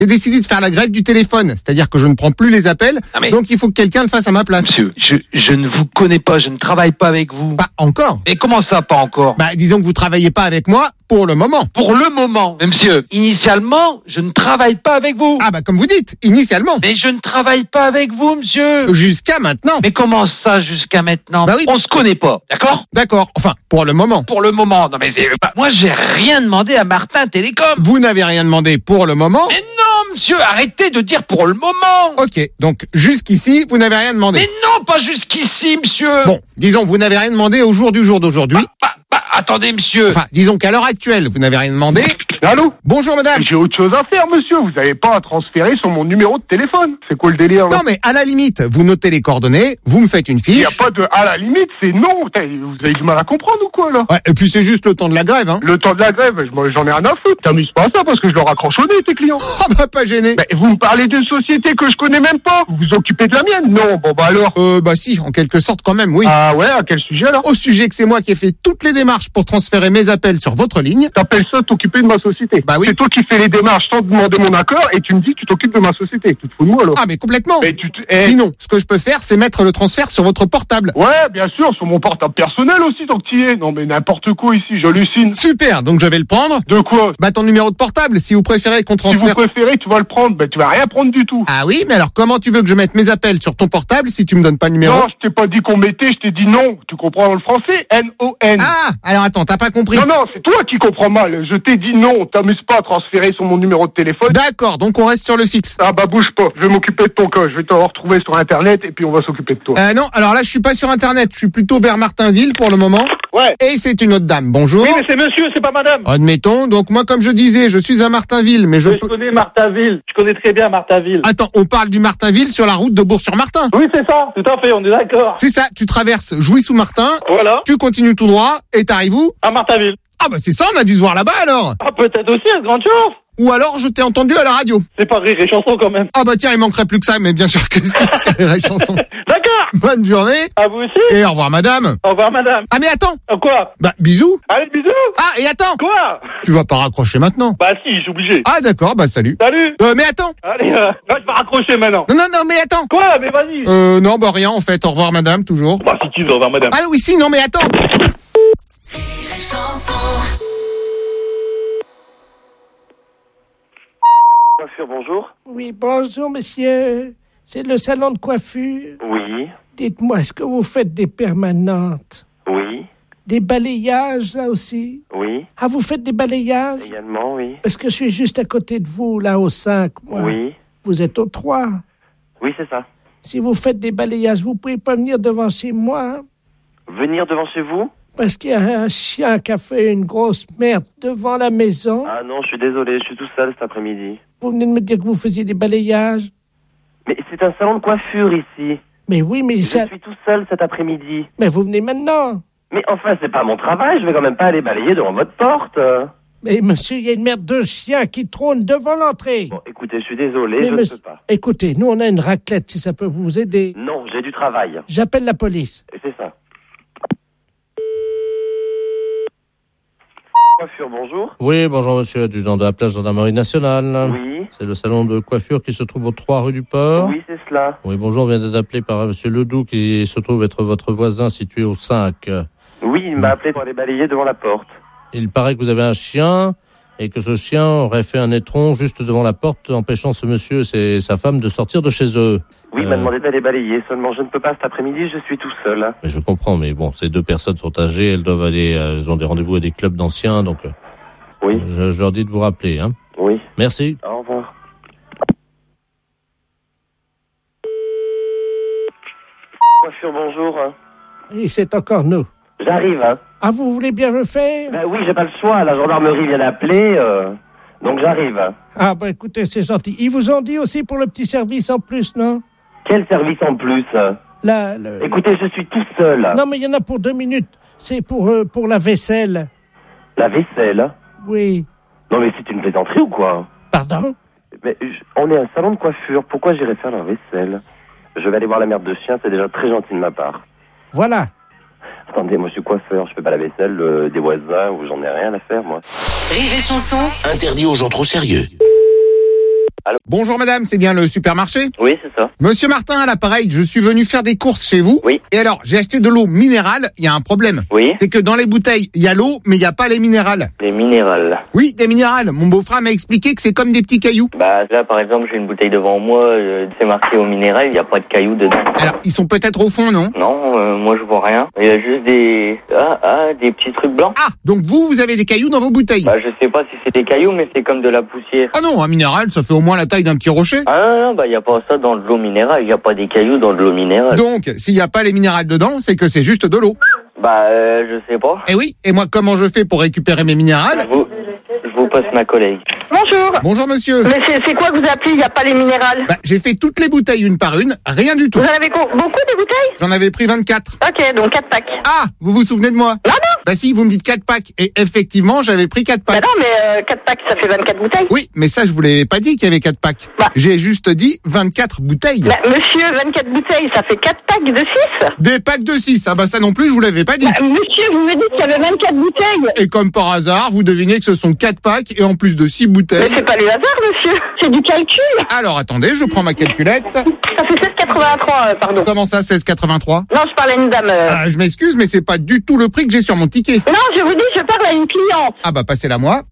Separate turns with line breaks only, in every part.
J'ai décidé de faire la grève du téléphone, c'est-à-dire que je ne prends plus les appels, donc il faut que quelqu'un le fasse à ma place.
Monsieur, je ne vous connais pas, je ne travaille pas avec vous.
Pas encore.
Et comment ça, pas encore?
Disons que vous travaillez pas avec moi pour le moment.
Pour le moment. Mais monsieur, initialement, je ne travaille pas avec vous.
Comme vous dites, initialement.
Mais je ne travaille pas avec vous, monsieur.
Jusqu'à maintenant.
Mais comment ça, jusqu'à maintenant?
Oui.
On se connaît pas, d'accord?
D'accord, enfin, pour le moment.
Pour le moment. Non mais moi, j'ai rien demandé à Martin Télécom.
Vous n'avez rien demandé pour le moment?
Mais non, monsieur, arrêtez de dire pour le moment.
Ok, donc jusqu'ici, vous n'avez rien demandé.
Mais non, pas jusqu'ici, monsieur.
Bon, disons, vous n'avez rien demandé au jour du jour d'aujourd'hui.
Attendez, monsieur.
Enfin, disons qu'à l'heure actuelle, vous n'avez rien demandé.
Allô?
Bonjour, madame.
J'ai autre chose à faire, monsieur. Vous n'avez pas à transférer sur mon numéro de téléphone. C'est quoi le délire, là?
Non, mais à la limite, vous notez les coordonnées, vous me faites une
Il
fiche.
n'y a pas de à la limite, c'est non. Vous avez du mal à comprendre ou quoi, là?
Ouais, et puis c'est juste le temps de la grève, hein.
Le temps de la grève, j'en ai rien à foutre. T'amuses pas à ça parce que je leur raccroche au nez, tes clients.
Pas gêné.
Mais vous me parlez d'une société que je connais même pas. Vous vous occupez de la mienne? Non, bon alors.
Si, en quelque sorte quand même, oui.
Ah ouais, à quel sujet, alors?
Au sujet que c'est moi qui ai fait toutes les démarches pour transférer mes appels sur votre ligne.
T'appelles ça t'occuper de ma société?
Oui.
C'est toi qui fais les démarches sans demander mon accord et tu me dis que tu t'occupes de ma société. Tu te fous de moi, alors?
Mais complètement.
Mais
Sinon, ce que je peux faire, c'est mettre le transfert sur votre portable.
Ouais, bien sûr, sur mon portable personnel aussi, tant que t'y es. Non, mais n'importe quoi ici, j'hallucine.
Super, donc je vais le prendre.
De quoi?
Ton numéro de portable, si vous préférez qu'on transfère.
Si vous préférez, tu vas le prendre. Tu vas rien prendre du tout.
Ah oui, mais alors comment tu veux que je mette mes appels sur ton portable si tu me donnes pas le numéro?
Non, je t'ai pas dit qu'on mettait, je t'ai dit non. Tu comprends le français? N-O-N.
Alors attends, t'as pas compris?
Non, c'est toi qui comprends mal. Je t'ai dit non, t'amuses pas à transférer sur mon numéro de téléphone.
D'accord, donc on reste sur le fixe.
Bouge pas. Je vais m'occuper de ton cas. Je vais te retrouver sur Internet et puis on va s'occuper de toi.
Non, alors là, je suis pas sur Internet. Je suis plutôt vers Martinville pour le moment.
Ouais.
Et c'est une autre dame. Bonjour.
Oui, mais c'est monsieur, c'est pas madame.
Admettons. Donc moi, comme je disais, je suis à Martinville, mais je
connais Martinville. Je connais très bien Martinville.
Attends, on parle du Martinville sur la route de Bourg-sur-Martin.
Oui, c'est ça. Tout à fait, on est d'accord.
C'est ça. Tu traverses Jouy-sous-Martin.
Voilà.
Tu continues tout droit et t'arrives où?
À Martinville.
C'est ça, on a dû se voir là-bas alors.
Peut-être aussi, à grande chance.
Ou alors je t'ai entendu à la radio.
C'est pas Rire et Chanson quand même.
Tiens, il manquerait plus que ça, mais bien sûr que si, c'est la chanson.
D'accord.
Bonne journée.
À vous aussi.
Et au revoir madame.
Au revoir madame.
Mais attends.
Quoi?
Bisous.
Allez, bisous.
Et attends.
Quoi?
Tu vas pas raccrocher maintenant?
Si, je suis obligé.
D'accord, salut.
Salut.
Mais attends.
Allez, je vais raccrocher maintenant.
Non, mais attends.
Quoi? Mais vas-y.
Non, rien en fait. Au revoir madame, toujours.
Si tu veux, au revoir madame.
Oui, si, non, mais attends.
Coiffure, bonjour.
Oui, bonjour, monsieur. C'est le salon de coiffure.
Oui.
Dites-moi, est-ce que vous faites des permanentes?
Oui.
Des balayages, là aussi?
Oui.
Vous faites des balayages?
Également, oui.
Parce que je suis juste à côté de vous, là, au 5, moi.
Oui.
Vous êtes au 3.
Oui, c'est ça.
Si vous faites des balayages, vous pouvez pas venir devant chez moi, hein?
Venir devant chez vous?
Parce qu'il y a un chien qui a fait une grosse merde devant la maison.
Ah non, je suis désolé, je suis tout seul cet après-midi.
Vous venez de me dire que vous faisiez des balayages.
Mais c'est un salon de coiffure ici.
Mais oui, mais
je suis tout seul cet après-midi.
Mais vous venez maintenant.
Mais enfin, c'est pas mon travail, je vais quand même pas aller balayer devant votre porte.
Mais monsieur, il y a une merde de chien qui trône devant l'entrée.
Bon, écoutez, je suis désolé, je ne peux pas.
Écoutez, nous on a une raclette, si ça peut vous aider.
Non, j'ai du travail.
J'appelle la police.
C'est ça. Coiffure, bonjour.
Oui, bonjour monsieur, adjudant de la place gendarmerie nationale.
Oui.
C'est le salon de coiffure qui se trouve au 3 rue du Port.
Oui, c'est cela.
Oui, bonjour, on vient d'être appelé par monsieur Ledoux qui se trouve être votre voisin situé au 5.
Oui, il m'a appelé pour aller balayer devant la porte.
Il paraît que vous avez un chien et que ce chien aurait fait un étron juste devant la porte, empêchant ce monsieur et sa femme de sortir de chez eux.
Oui, il m'a demandé d'aller balayer, seulement je ne peux pas cet après-midi, je suis tout seul.
Mais je comprends, mais bon, ces deux personnes sont âgées, elles doivent aller, elles ont des rendez-vous à des clubs d'anciens, donc
oui.
Je leur dis de vous rappeler. Hein.
Oui.
Merci.
Au revoir. Coiffure, bonjour.
Et c'est encore nous.
J'arrive, hein.
Vous voulez bien le faire?
Oui, j'ai pas le choix, la gendarmerie vient d'appeler, donc j'arrive.
Écoutez, c'est gentil. Ils vous ont dit aussi pour le petit service en plus, non?
Quel service en plus? Écoutez, je suis tout seul.
Non, mais il y en a pour 2 minutes. C'est pour la vaisselle.
La vaisselle?
Oui.
Non, mais c'est une plaisanterie ou quoi?
Pardon?
Mais on est un salon de coiffure, pourquoi j'irais faire la vaisselle? Je vais aller voir la merde de chien, c'est déjà très gentil de ma part.
Voilà.
Attendez, moi je suis coiffeur, je fais pas la vaisselle des voisins ou j'en ai rien à faire, moi.
Rire et Chanson.
Interdit aux gens trop sérieux.
Allô?
Bonjour madame, c'est bien le supermarché?
Oui, c'est ça.
Monsieur Martin à l'appareil, je suis venu faire des courses chez vous.
Oui.
Et alors, j'ai acheté de l'eau minérale, il y a un problème.
Oui.
C'est que dans les bouteilles, il y a l'eau, mais il n'y a pas les minérales.
Les minérales.
Oui, des minérales. Mon beau-frère m'a expliqué que c'est comme des petits cailloux.
Bah là, par exemple, j'ai une bouteille devant moi, c'est marqué au minéral, il n'y a pas de cailloux dedans.
Alors, ils sont peut-être au fond, non?
Non, moi je vois rien. Il y a juste des petits trucs blancs.
Ah, donc vous avez des cailloux dans vos bouteilles?
Bah je sais pas si c'est des cailloux, mais c'est comme de la poussière.
Ah non, un minéral, ça fait au moins la taille d'un petit rocher.
Ah non, bah il n'y a pas ça dans de l'eau minérale, il n'y a pas des cailloux dans de l'eau minérale.
Donc, s'il n'y a pas les minérales dedans, c'est que c'est juste de l'eau.
Bah je sais pas.
Eh oui, et moi, comment je fais pour récupérer mes minérales?
Je vous passe ma collègue.
Bonjour.
Bonjour monsieur.
Mais c'est quoi que vous appelez, il n'y a pas les minérales?
Bah, j'ai fait toutes les bouteilles une par une, rien du tout.
Vous en avez beaucoup de bouteilles?
J'en avais pris 24.
Ok, donc 4 packs.
Ah, vous vous souvenez de moi?
Non.
Bah si, vous me dites 4 packs. Et effectivement, j'avais pris 4
Bah
packs.
non, mais 4 packs, ça fait 24 bouteilles.
Oui, mais ça, je vous l'avais pas dit qu'il y avait 4 packs.
Bah.
J'ai juste dit 24 bouteilles.
Bah, monsieur, 24 bouteilles, ça fait 4 packs de 6.
Des packs de 6. Ah bah ça non plus, je vous l'avais pas dit.
Bah, monsieur, vous me dites qu'il y avait 24 bouteilles.
Et comme par hasard, vous devinez que ce sont 4 packs et en plus de 6
Mais
bouteilles.
c'est pas les hasards, monsieur. C'est du calcul.
Alors attendez, je prends ma calculette.
Ça fait 7,83, pardon.
Comment ça, 16,83?
Non, je parle à une dame.
Ah, je m'excuse, mais c'est pas du tout le prix que j'ai sur mon ticket.
Non, je vous dis, je parle à une cliente.
Ah bah passez-la moi.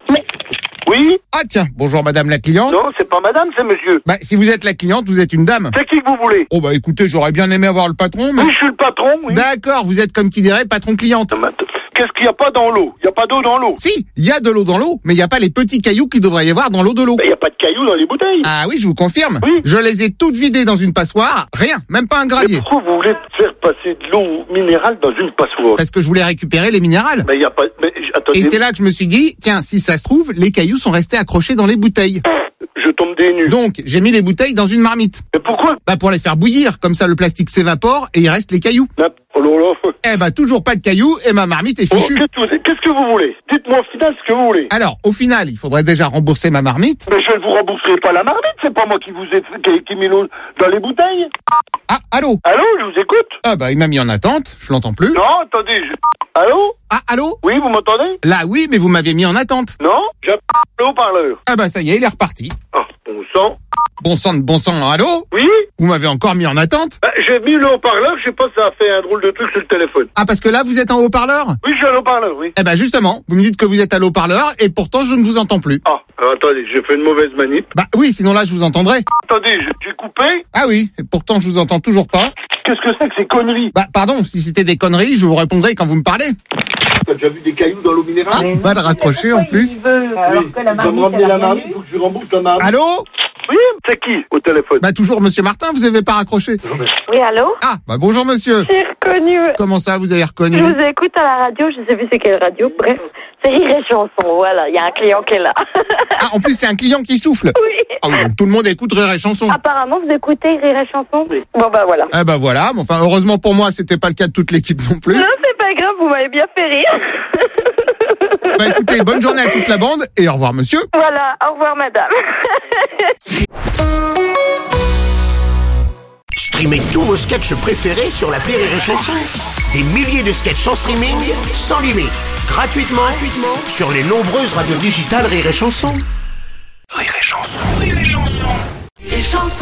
Oui?
Ah tiens, bonjour madame la cliente.
Non, c'est pas madame, c'est monsieur.
Bah si vous êtes la cliente, vous êtes une dame.
C'est qui que vous voulez?
Oh bah écoutez, j'aurais bien aimé avoir le patron, mais...
Oui, je suis le patron, oui.
D'accord, vous êtes comme qui dirait patron cliente.
Qu'est-ce qu'il n'y a pas dans l'eau? Il n'y a pas d'eau dans l'eau.
Si, il y a de l'eau dans l'eau, mais il n'y a pas les petits cailloux qu'il devrait y avoir dans l'eau de l'eau.
Il n'y a pas de cailloux dans les bouteilles.
Ah oui, je vous confirme.
Oui.
Je les ai toutes vidées dans une passoire, rien, même pas un
Mais
gravier.
pourquoi vous voulez faire passer de l'eau minérale dans une passoire?
Parce que je voulais récupérer les minérales.
Mais il n'y a pas... Mais attendez,
Et c'est là que je me suis dit, tiens, si ça se trouve, les cailloux sont restés accrochés dans les bouteilles.
je tombe des nues.
Donc, j'ai mis les bouteilles dans une marmite.
Mais pourquoi?
Bah pour les faire bouillir, comme ça le plastique s'évapore et il reste les cailloux.
Oh là là.
Eh bah toujours pas de cailloux et ma marmite est
Oh,
fichue.
qu'est-ce que vous voulez? Dites-moi au final ce que vous voulez.
Alors, au final, il faudrait déjà rembourser ma marmite.
Mais je ne vous rembourserai pas la marmite, c'est pas moi qui vous ai qui mis l'eau dans les bouteilles.
Ah, allô?
Allô, je vous écoute.
Ah bah il m'a mis en attente, je l'entends plus.
Non, attendez, allô?
Ah, allô?
Oui, vous m'entendez?
Là oui, mais vous m'aviez mis en attente.
Non, j'ai le haut-parleur.
Ah bah ça y est, il est reparti.
Ah, bon sang.
Bon sang, allô?
Oui?
Vous m'avez encore mis en attente?
Bah, j'ai mis le haut-parleur, je sais pas, ça a fait un drôle de truc sur le téléphone.
Ah parce que là vous êtes en haut-parleur?
Oui, je suis à l'haut-parleur, oui.
Eh ben justement, vous me dites que vous êtes à l'haut-parleur et pourtant je ne vous entends plus.
Ah, alors, attendez, j'ai fait une mauvaise manip.
Bah oui, sinon là je vous entendrai.
Attendez, j'ai coupé.
Ah oui, et pourtant je vous entends toujours pas.
Qu'est-ce que c'est que ces conneries?
Bah pardon, si c'était des conneries, je vous répondrai quand vous me parlez.
T'as déjà vu des cailloux dans l'eau minérale?
Ah, mal raccroché en plus.
Alors que la marmite, me ramener la marmite, faut que je lui rembourse la marmite.
Allô?
Oui, c'est qui au téléphone?
Bah toujours monsieur Martin, vous avez pas raccroché.
Oui, allô?
Ah, bah bonjour monsieur.
J'ai reconnu.
Comment ça, vous avez reconnu?
Je vous écoute à la radio, je sais plus c'est quelle radio, bref. C'est Rire et Chanson, voilà, il y a un client qui est là.
Ah, en plus c'est un client qui souffle.
Oui.
Ah oui, donc tout le monde écoute Rire et Chanson.
Apparemment, vous écoutez Rire et Chanson? Oui. Bon, bah voilà.
Eh bah voilà, mais enfin heureusement pour moi, c'était pas le cas de toute l'équipe non plus.
Non, c'est pas grave, vous m'avez bien fait rire.
Bah écoutez, bonne journée à toute la bande et au revoir monsieur.
Voilà, au revoir madame.
Streamez tous vos sketchs préférés sur l'appli Rire et Chanson. Des milliers de sketchs en streaming, sans limite, gratuitement sur les nombreuses radios digitales Rire et Chanson. Rire et Chanson, Rire et Chanson. Rire et Chanson.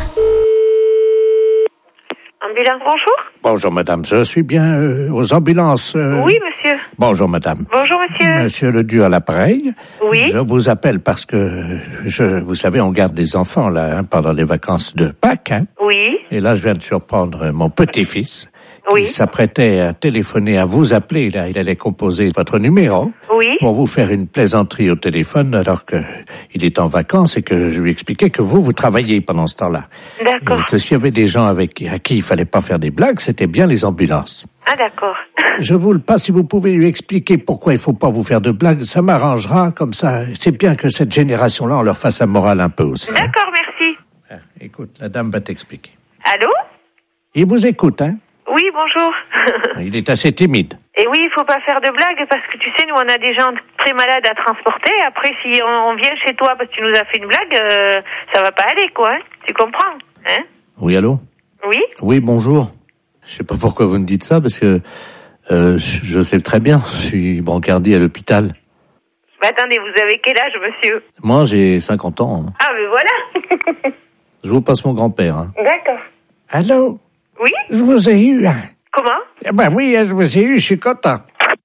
Ambulance, bonjour.
Bonjour madame, je suis bien aux ambulances.
Oui, monsieur.
Bonjour madame.
Bonjour, monsieur.
Monsieur Ledu à l'appareil.
Oui.
Je vous appelle parce que, vous savez, on garde des enfants là pendant les vacances de Pâques.
Oui.
Et là, je viens de surprendre mon petit-fils qui
Oui.
s'apprêtait à téléphoner, à vous appeler. Là, il allait composer votre numéro
Oui.
pour vous faire une plaisanterie au téléphone alors que il est en vacances et que je lui expliquais que vous travaillez pendant ce temps-là.
D'accord.
Et que s'il y avait des gens à qui il fallait pas faire des blagues, c'était bien les ambulances.
Ah, d'accord.
Je vous le passe, si vous pouvez lui expliquer pourquoi il faut pas vous faire de blagues, ça m'arrangera, comme ça. C'est bien que cette génération-là, on leur fasse la morale un peu aussi.
D'accord, merci.
Ah, écoute, la dame va t'expliquer.
Allô?
Il vous écoute, hein?
Oui, bonjour.
Il est assez timide.
Et oui, il faut pas faire de blagues parce que tu sais, nous on a des gens très malades à transporter. Après, si on vient chez toi parce que tu nous as fait une blague, ça va pas aller, quoi. Hein? Tu comprends? Hein?
Oui, allô?
Oui?
Oui, bonjour. Je sais pas pourquoi vous me dites ça, parce que je sais très bien, je suis brancardier à l'hôpital.
Bah attendez, vous avez quel âge, monsieur?
Moi, j'ai 50 ans.
Ah, mais voilà.
Je vous passe mon grand-père. Hein.
D'accord.
Allô?
Oui?
Je vous ai eu.
Comment?
Ben oui, je vous ai eu, je suis content.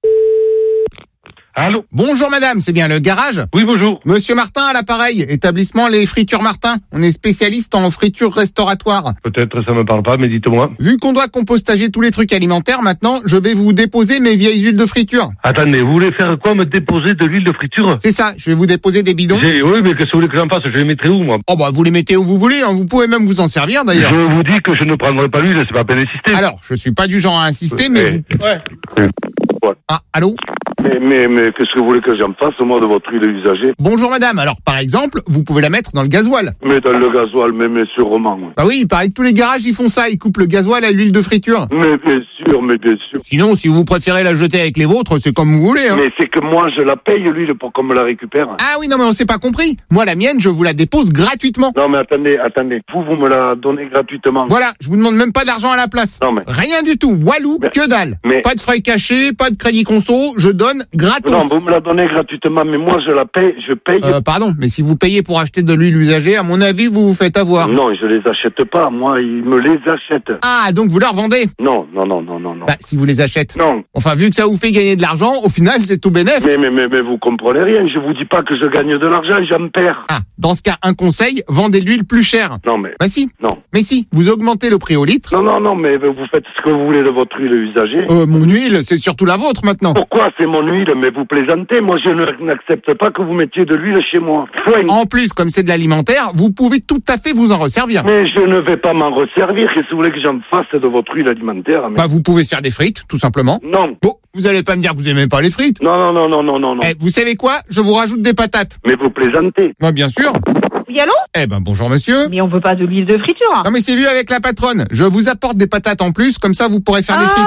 Allô?
Bonjour madame, c'est bien le garage?
Oui, bonjour.
Monsieur Martin à l'appareil, établissement Les Fritures Martin. On est spécialiste en fritures restauratoires.
Peut-être ça me parle pas, mais dites-moi.
Vu qu'on doit compostager tous les trucs alimentaires, maintenant, je vais vous déposer mes vieilles huiles de friture.
Attendez, vous voulez faire quoi? Me déposer de l'huile de friture?
C'est ça, je vais vous déposer des bidons.
Oui, mais qu'est-ce que vous voulez que j'en fasse? Je les mettrai où, moi?
Oh bah vous les mettez où vous voulez, hein. Vous pouvez même vous en servir d'ailleurs.
Je vous dis que je ne prendrai pas l'huile, c'est pas à peine d'insister.
Alors, je suis pas du genre à insister, mais vous...
Ouais.
Ah, allô?
Mais qu'est-ce que vous voulez que j'en fasse, moi, de votre huile usagée?
Bonjour madame, alors par exemple, vous pouvez la mettre dans le gasoil.
Mais dans le gasoil, mais sûrement.
Bah oui, il paraît que tous les garages ils font ça, ils coupent le gasoil à l'huile de friture.
Mais bien sûr.
Sinon, si vous préférez la jeter avec les vôtres, c'est comme vous voulez. Hein.
Mais c'est que moi, je la paye, l'huile, pour qu'on me la récupère.
Ah oui, non mais on s'est pas compris. Moi, la mienne, je vous la dépose gratuitement.
Non mais attendez. Vous me la donnez gratuitement.
Voilà, je vous demande même pas d'argent à la place.
Non mais...
Rien du tout, walou, que dalle.
Mais...
Pas de frais cachés, pas de crédit conso, je donne gratos.
Non, vous me la donnez gratuitement, mais moi je la paye, je paye.
Pardon, mais si vous payez pour acheter de l'huile usagée, à mon avis, vous vous faites avoir.
Non, je les achète pas, moi, ils me les achètent.
Ah, donc vous leur vendez?
Non.
Bah, si vous les achetez.
Non.
Enfin, vu que ça vous fait gagner de l'argent, au final, c'est tout bénef.
Mais vous comprenez rien, je vous dis pas que je gagne de l'argent, j'en perds.
Ah, dans ce cas, un conseil, vendez l'huile plus chère.
Non mais...
Bah si.
Non.
Mais si, vous augmentez le prix au litre.
Non, mais vous faites ce que vous voulez de votre huile usagée.
Mon huile, c'est surtout la vôtre maintenant.
Pourquoi c'est mon huile? Mais vous plaisantez, moi je n'accepte pas que vous mettiez de l'huile chez moi. Point.
En plus, comme c'est de l'alimentaire, vous pouvez tout à fait vous en resservir.
Mais je ne vais pas m'en resservir, qu'est-ce que vous voulez que j'en fasse de votre huile alimentaire? Mais...
Bah vous pouvez faire des frites, tout simplement.
Non.
Bon, vous allez pas me dire que vous aimez pas les frites.
Non.
Eh, vous savez quoi? Je vous rajoute des patates.
Mais vous plaisantez.
Moi, bien sûr.
Oui, allô?
Eh ben, bonjour monsieur.
Mais on veut pas de l'huile de friture.
Non mais c'est vu avec la patronne. Je vous apporte des patates en plus, comme ça vous pourrez faire des frites.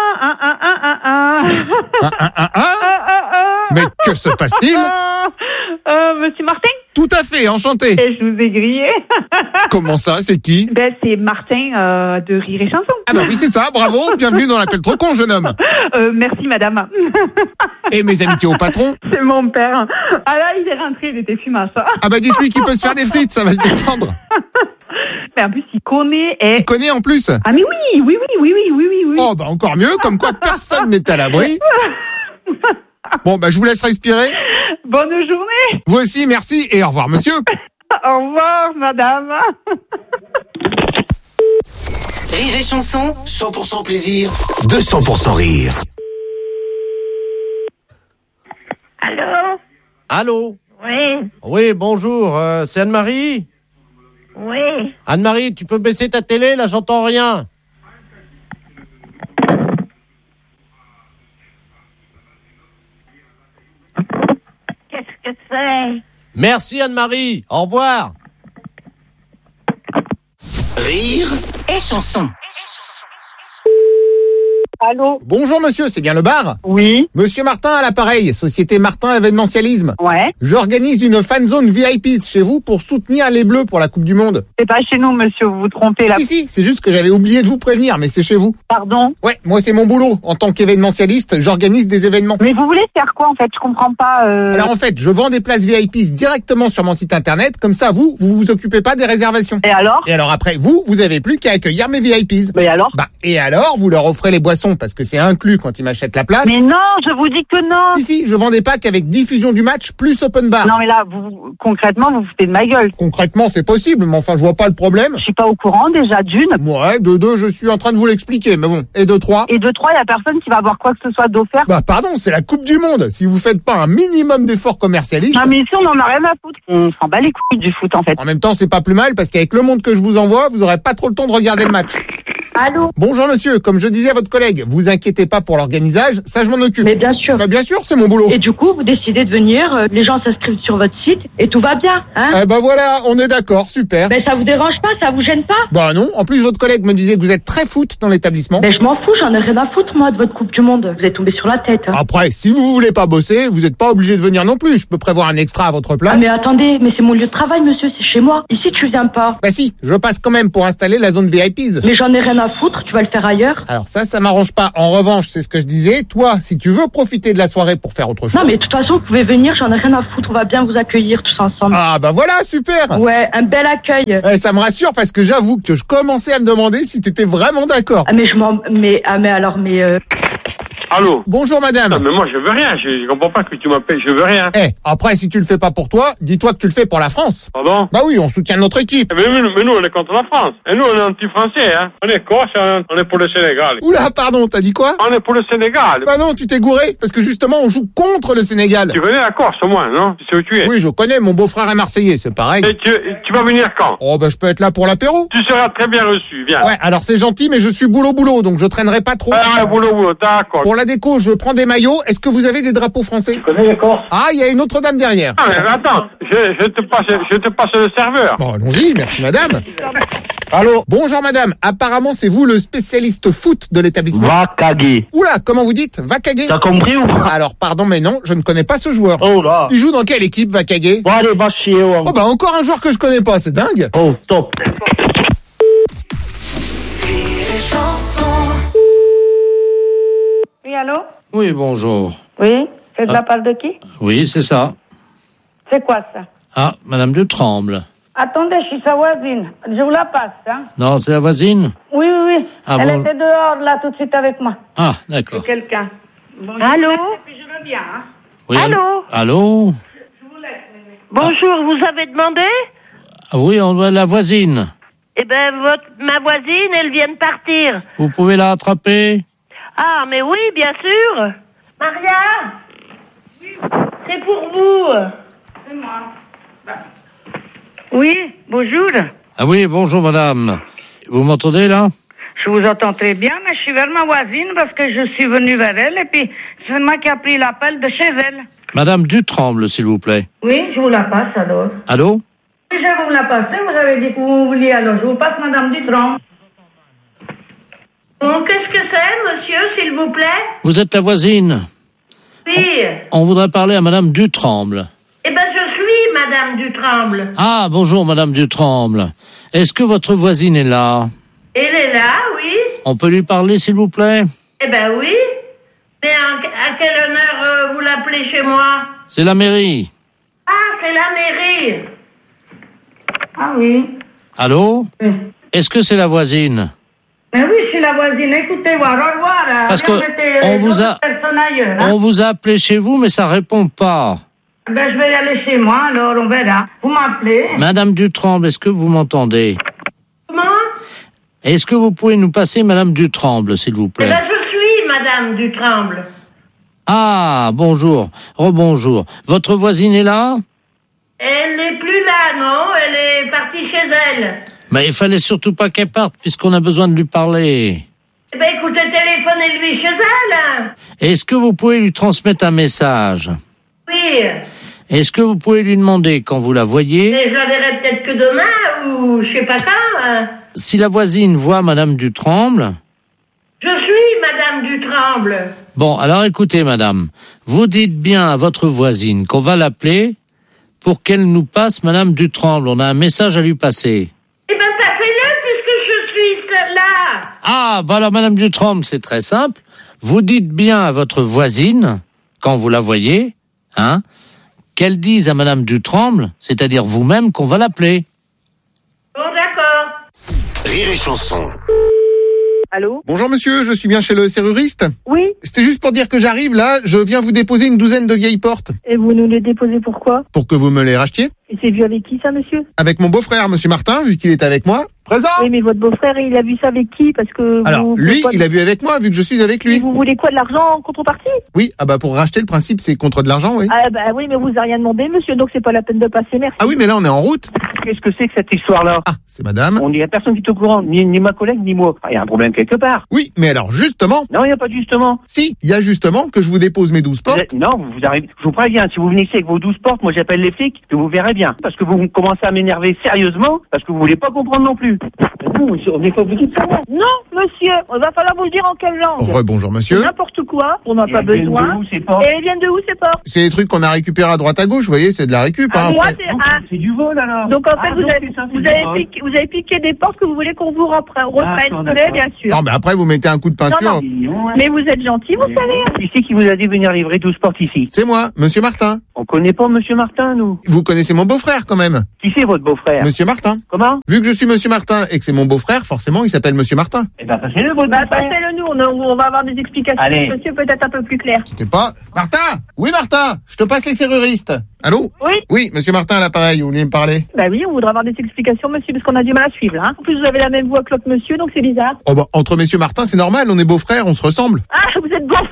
Mais que se passe-t-il?
Monsieur Martin?
Tout à fait, enchanté.
Et je vous ai grillé.
Comment ça, c'est qui?
Ben, c'est Martin de Rire et Chanson.
Ah bah oui, c'est ça, bravo. Bienvenue dans l'appel trop con, jeune homme.
Merci, madame.
Et mes amitiés au patron?
C'est mon père. Ah là, il est rentré, il était fumasse.
Ah bah dites-lui qu'il peut se faire des frites, ça va le détendre.
Mais en plus, il connaît.
Il connaît en plus?
Ah mais oui.
Oh bah encore mieux, comme quoi personne n'est à l'abri. Bon bah je vous laisse respirer.
Bonne journée.
Vous aussi, merci et au revoir monsieur.
Au revoir madame.
Rire et Chanson, 100% plaisir, 200% rire.
Allô?
Oui.
Oui, bonjour, c'est Anne-Marie?
Oui.
Anne-Marie, tu peux baisser ta télé, là j'entends rien.
Qu'est-ce que c'est?
Merci Anne-Marie, au revoir.
Rire
et Chanson.
Allô?
Bonjour monsieur, c'est bien le bar?
Oui.
Monsieur Martin à l'appareil, société Martin événementialisme.
Ouais.
J'organise une fan zone VIP chez vous pour soutenir les Bleus pour la Coupe du Monde.
C'est pas chez nous monsieur, vous vous trompez là.
Si, c'est juste que j'avais oublié de vous prévenir, mais c'est chez vous.
Pardon?
Ouais, moi c'est mon boulot. En tant qu'événementialiste, j'organise des événements.
Mais vous voulez faire quoi en fait? Je comprends pas.
Alors en fait, je vends des places VIP directement sur mon site internet, comme ça vous vous occupez pas des réservations.
Et alors?
Et alors après, vous avez plus qu'à accueillir mes VIPs.
Mais alors?
Bah, et alors, vous leur offrez les boissons parce que c'est inclus quand ils m'achètent la place.
Mais non, je vous dis que non.
Si, je vends des packs avec diffusion du match plus open bar.
Non mais là, concrètement, vous foutez de ma gueule.
Concrètement, c'est possible, mais enfin, je vois pas le problème.
Je suis pas au courant déjà d'une.
Ouais, de deux, je suis en train de vous l'expliquer, mais bon. Et de trois?
Et de trois, il y a personne qui va avoir quoi que ce soit d'offert.
Bah pardon, c'est la Coupe du Monde. Si vous faites pas un minimum d'efforts commercialistes.
Non mais ici, on en a rien à foutre. On s'en bat les couilles du foot en fait.
En même temps, c'est pas plus mal parce qu'avec le monde que je vous envoie, vous aurez pas trop le temps de regarder le match.
Allô?
Bonjour monsieur, comme je disais à votre collègue, vous inquiétez pas pour l'organisage, ça je m'en occupe.
Mais bien sûr.
Bah bien sûr, c'est mon boulot.
Et du coup, vous décidez de venir, les gens s'inscrivent sur votre site et tout va bien, hein?
Eh ben voilà, on est d'accord, super.
Ben ça vous dérange pas, ça vous gêne pas?
Bah non, en plus votre collègue me disait que vous êtes très foot dans l'établissement.
Ben je m'en fous, j'en ai rien à foutre moi de votre Coupe du Monde. Vous êtes tombé sur la tête. Hein.
Après, si vous voulez pas bosser, vous êtes pas obligé de venir non plus. Je peux prévoir un extra à votre place.
Ah mais attendez, mais c'est mon lieu de travail monsieur, c'est chez moi. Ici tu viens pas.
Bah si, je passe quand même pour installer la zone VIPs.
Mais j'en ai rien à à foutre, tu vas le faire ailleurs.
Alors ça m'arrange pas. En revanche, c'est ce que je disais. Toi, si tu veux profiter de la soirée pour faire autre chose.
Non, mais de toute façon, vous pouvez venir, j'en ai rien à foutre, on va bien vous accueillir tous ensemble.
Ah bah voilà, super.
Ouais, un bel accueil.
Ouais, ça me rassure parce que j'avoue que je commençais à me demander si t'étais vraiment d'accord.
Ah, mais alors,
Allô?
Bonjour madame.
Non, mais moi je veux rien, je comprends pas que tu m'appelles, je veux rien.
Après si tu le fais pas pour toi, dis-toi que tu le fais pour la France.
Pardon?
Bah oui, on soutient notre équipe.
Mais nous on est contre la France. Et nous on est anti-français, hein. On est corse, on est pour le Sénégal.
Oula, pardon, t'as dit quoi?
On est pour le Sénégal.
Bah non, tu t'es gouré, parce que justement on joue contre le Sénégal.
Tu connais la Corse au moins, non? Tu sais où tu es?
Oui, je connais, mon beau-frère est marseillais, c'est pareil.
Et tu vas venir quand?
Oh bah je peux être là pour l'apéro.
Tu seras très bien reçu, viens.
Ouais, alors c'est gentil, mais je suis boulot, donc je traînerai pas trop.
Ah, boulot, d'accord.
Pour la déco, je prends des maillots. Est-ce que vous avez des drapeaux français?
Tu connais les Corses?
Ah, il y a une autre dame derrière.
Ah, mais attends, je te passe le serveur.
Bon, allons-y, merci madame.
Allô?
Bonjour madame, apparemment c'est vous le spécialiste foot de l'établissement.
Vakage.
Oula, comment vous dites? Vakage?
T'as compris ou pas?
Alors pardon, mais non, je ne connais pas ce joueur.
Oh là.
Il joue dans quelle équipe, Vakage?
Bon, allez, va chier.
Oh bah encore un joueur que je connais pas, c'est dingue.
Oh, top.
Oui, allô?
Oui, bonjour.
Oui, c'est de la part de qui?
Oui, c'est ça.
C'est quoi ça?
Ah, Madame Dutremble.
Attendez, je suis sa voisine. Je vous la passe, hein?
Non, c'est la voisine?
Oui.
Ah,
Elle
bon.
était dehors, là, tout de suite avec moi.
Ah, d'accord.
C'est quelqu'un. Bon,
Allô?
Et puis je reviens, hein?
Oui,
Allô?
Allô?
Bonjour, vous avez demandé?
Ah oui, on doit la voisine.
Eh ben, ma voisine, elle vient de partir.
Vous pouvez la rattraper?
Ah, mais oui, bien sûr. Maria? C'est pour vous.
C'est moi.
Oui, bonjour.
Ah oui, bonjour madame. Vous m'entendez là?
Je vous entends très bien, mais je suis vers ma voisine parce que je suis venue vers elle et puis c'est moi qui a pris l'appel de chez elle.
Madame Dutremble, s'il vous plaît.
Oui, je vous la passe alors.
Allô?
Oui, je vais vous la passer, vous avez dit que vous vouliez alors. Je vous passe Madame Dutron.
Bon, qu'est-ce que c'est, monsieur, s'il vous plaît?
Vous êtes la voisine.
Oui.
On voudrait parler à Madame Dutremble.
Eh ben, je suis Madame Dutremble.
Ah, bonjour Madame Dutremble. Est-ce que votre voisine est là?
Elle est là, oui.
On peut lui parler, s'il vous plaît?
Eh ben oui. Mais à quel honneur vous l'appelez chez moi?
C'est la mairie.
Ah, c'est la mairie.
Ah oui.
Allô?
Oui.
Est-ce que c'est la voisine?
Mais oui, je suis la voisine. Écoutez, au revoir.
Parce que on vous a appelé chez vous, mais ça répond pas.
Ben, je vais y aller chez moi, alors on verra. Vous m'appelez.
Madame Dutremble, est-ce que vous m'entendez?
Comment?
Est-ce que vous pouvez nous passer Madame Dutremble, s'il vous
Eh
plaît?
ben, je suis Madame Dutremble.
Ah, bonjour. Rebonjour. Votre voisine est là?
Elle n'est plus là, non? Elle est partie chez elle.
Mais il fallait surtout pas qu'elle parte, puisqu'on a besoin de lui parler.
Eh ben, écoutez, téléphonez-lui chez elle.
Est-ce que vous pouvez lui transmettre un message?
Oui.
Est-ce que vous pouvez lui demander, quand vous la voyez,
Et je la verrai peut-être que demain, ou je sais pas quand.
si la voisine voit Madame Dutremble?
Je suis Madame Dutremble.
Bon, alors écoutez, madame, vous dites bien à votre voisine qu'on va l'appeler pour qu'elle nous passe Madame Dutremble. On a un message à lui passer.
Eh ben, passez-le puisque je suis là.
Ah, bah alors Madame Dutremble, c'est très simple. Vous dites bien à votre voisine, quand vous la voyez, hein, qu'elle dise à Madame Dutremble, c'est-à-dire vous-même, qu'on va l'appeler.
Bon, d'accord.
Rire et chanson.
Allô?
Bonjour monsieur, je suis bien chez le serruriste?
Oui.
C'était juste pour dire que j'arrive là, je viens vous déposer une douzaine de vieilles portes.
Et vous nous les déposez pourquoi?
Pour que vous me les rachetiez?
Et c'est vu avec qui ça, monsieur?
Avec mon beau-frère, monsieur Martin, vu qu'il est avec moi. Présent!
Oui, mais votre beau-frère, il a vu ça avec qui? Parce que
Alors,
vous...
lui, il a vu avec moi, vu que je suis avec
Et
lui.
vous voulez quoi, de l'argent en contrepartie?
Oui, ah bah pour racheter, le principe, c'est contre de l'argent, oui.
Ah bah oui, mais vous avez rien demandé, monsieur, donc c'est pas la peine de passer, merci.
Ah oui, mais là, on est en route.
Qu'est-ce que c'est que cette histoire-là?
Ah, c'est madame.
On n'y a personne qui est au courant, ni ma collègue, ni moi. Il y a un problème quelque part.
Oui, mais alors, justement...
Non, il n'y a pas de justement.
Si, il y a justement que je vous dépose mes 12 portes.
Non, vous arrivez, je vous préviens, si vous venez ici avec vos 12 portes, moi j'appelle les flics, que vous verrez bien. Parce que vous commencez à m'énerver sérieusement, parce que vous voulez pas comprendre non plus.
Non, monsieur, on n'est pas obligé de savoir.
Non, monsieur, on va falloir vous le dire en quelle langue.
Rebonjour, monsieur.
C'est n'importe quoi, on n'a pas besoin. Et elles viennent de où, ces portes?
C'est des trucs qu'on a récupérés à droite à gauche, vous voyez, c'est de la récup. Hein,
moi,
après.
C'est du vol, alors.
Donc, en fait, vous avez piqué des portes que vous voulez qu'on vous reprenne, bien sûr.
Non, mais après, vous mettez un coup de peinture.
Non. Mais vous êtes gentil, vous savez.
Qui c'est qui vous a dit venir livrer 12 portes ici?
C'est moi, monsieur Martin.
On connaît pas monsieur Martin, nous.
Vous connaissez mon beau-frère, quand même.
Qui c'est votre beau-frère?
Monsieur Martin.
Comment?
Vu que je suis monsieur Martin et que c'est mon beau-frère, forcément, il s'appelle monsieur Martin.
Eh ben, passez-le, votre beau-frère.
Passez-le nous, on va avoir des explications.
Allez.
Monsieur, peut-être un peu plus clair.
C'était pas... Martin! Oui, Martin! Je te passe les serruristes. Allô?
Oui.
Oui, monsieur Martin à l'appareil, vous voulez me parler?
Bah oui, on voudrait avoir des explications, monsieur, parce qu'on a du mal à suivre, là. En plus, vous avez la même voix que l'autre monsieur, donc c'est bizarre.
Oh bah, entre messieurs Martin, c'est normal, on est beaux-frères, on se ressemble.
Ah, vous êtes bon.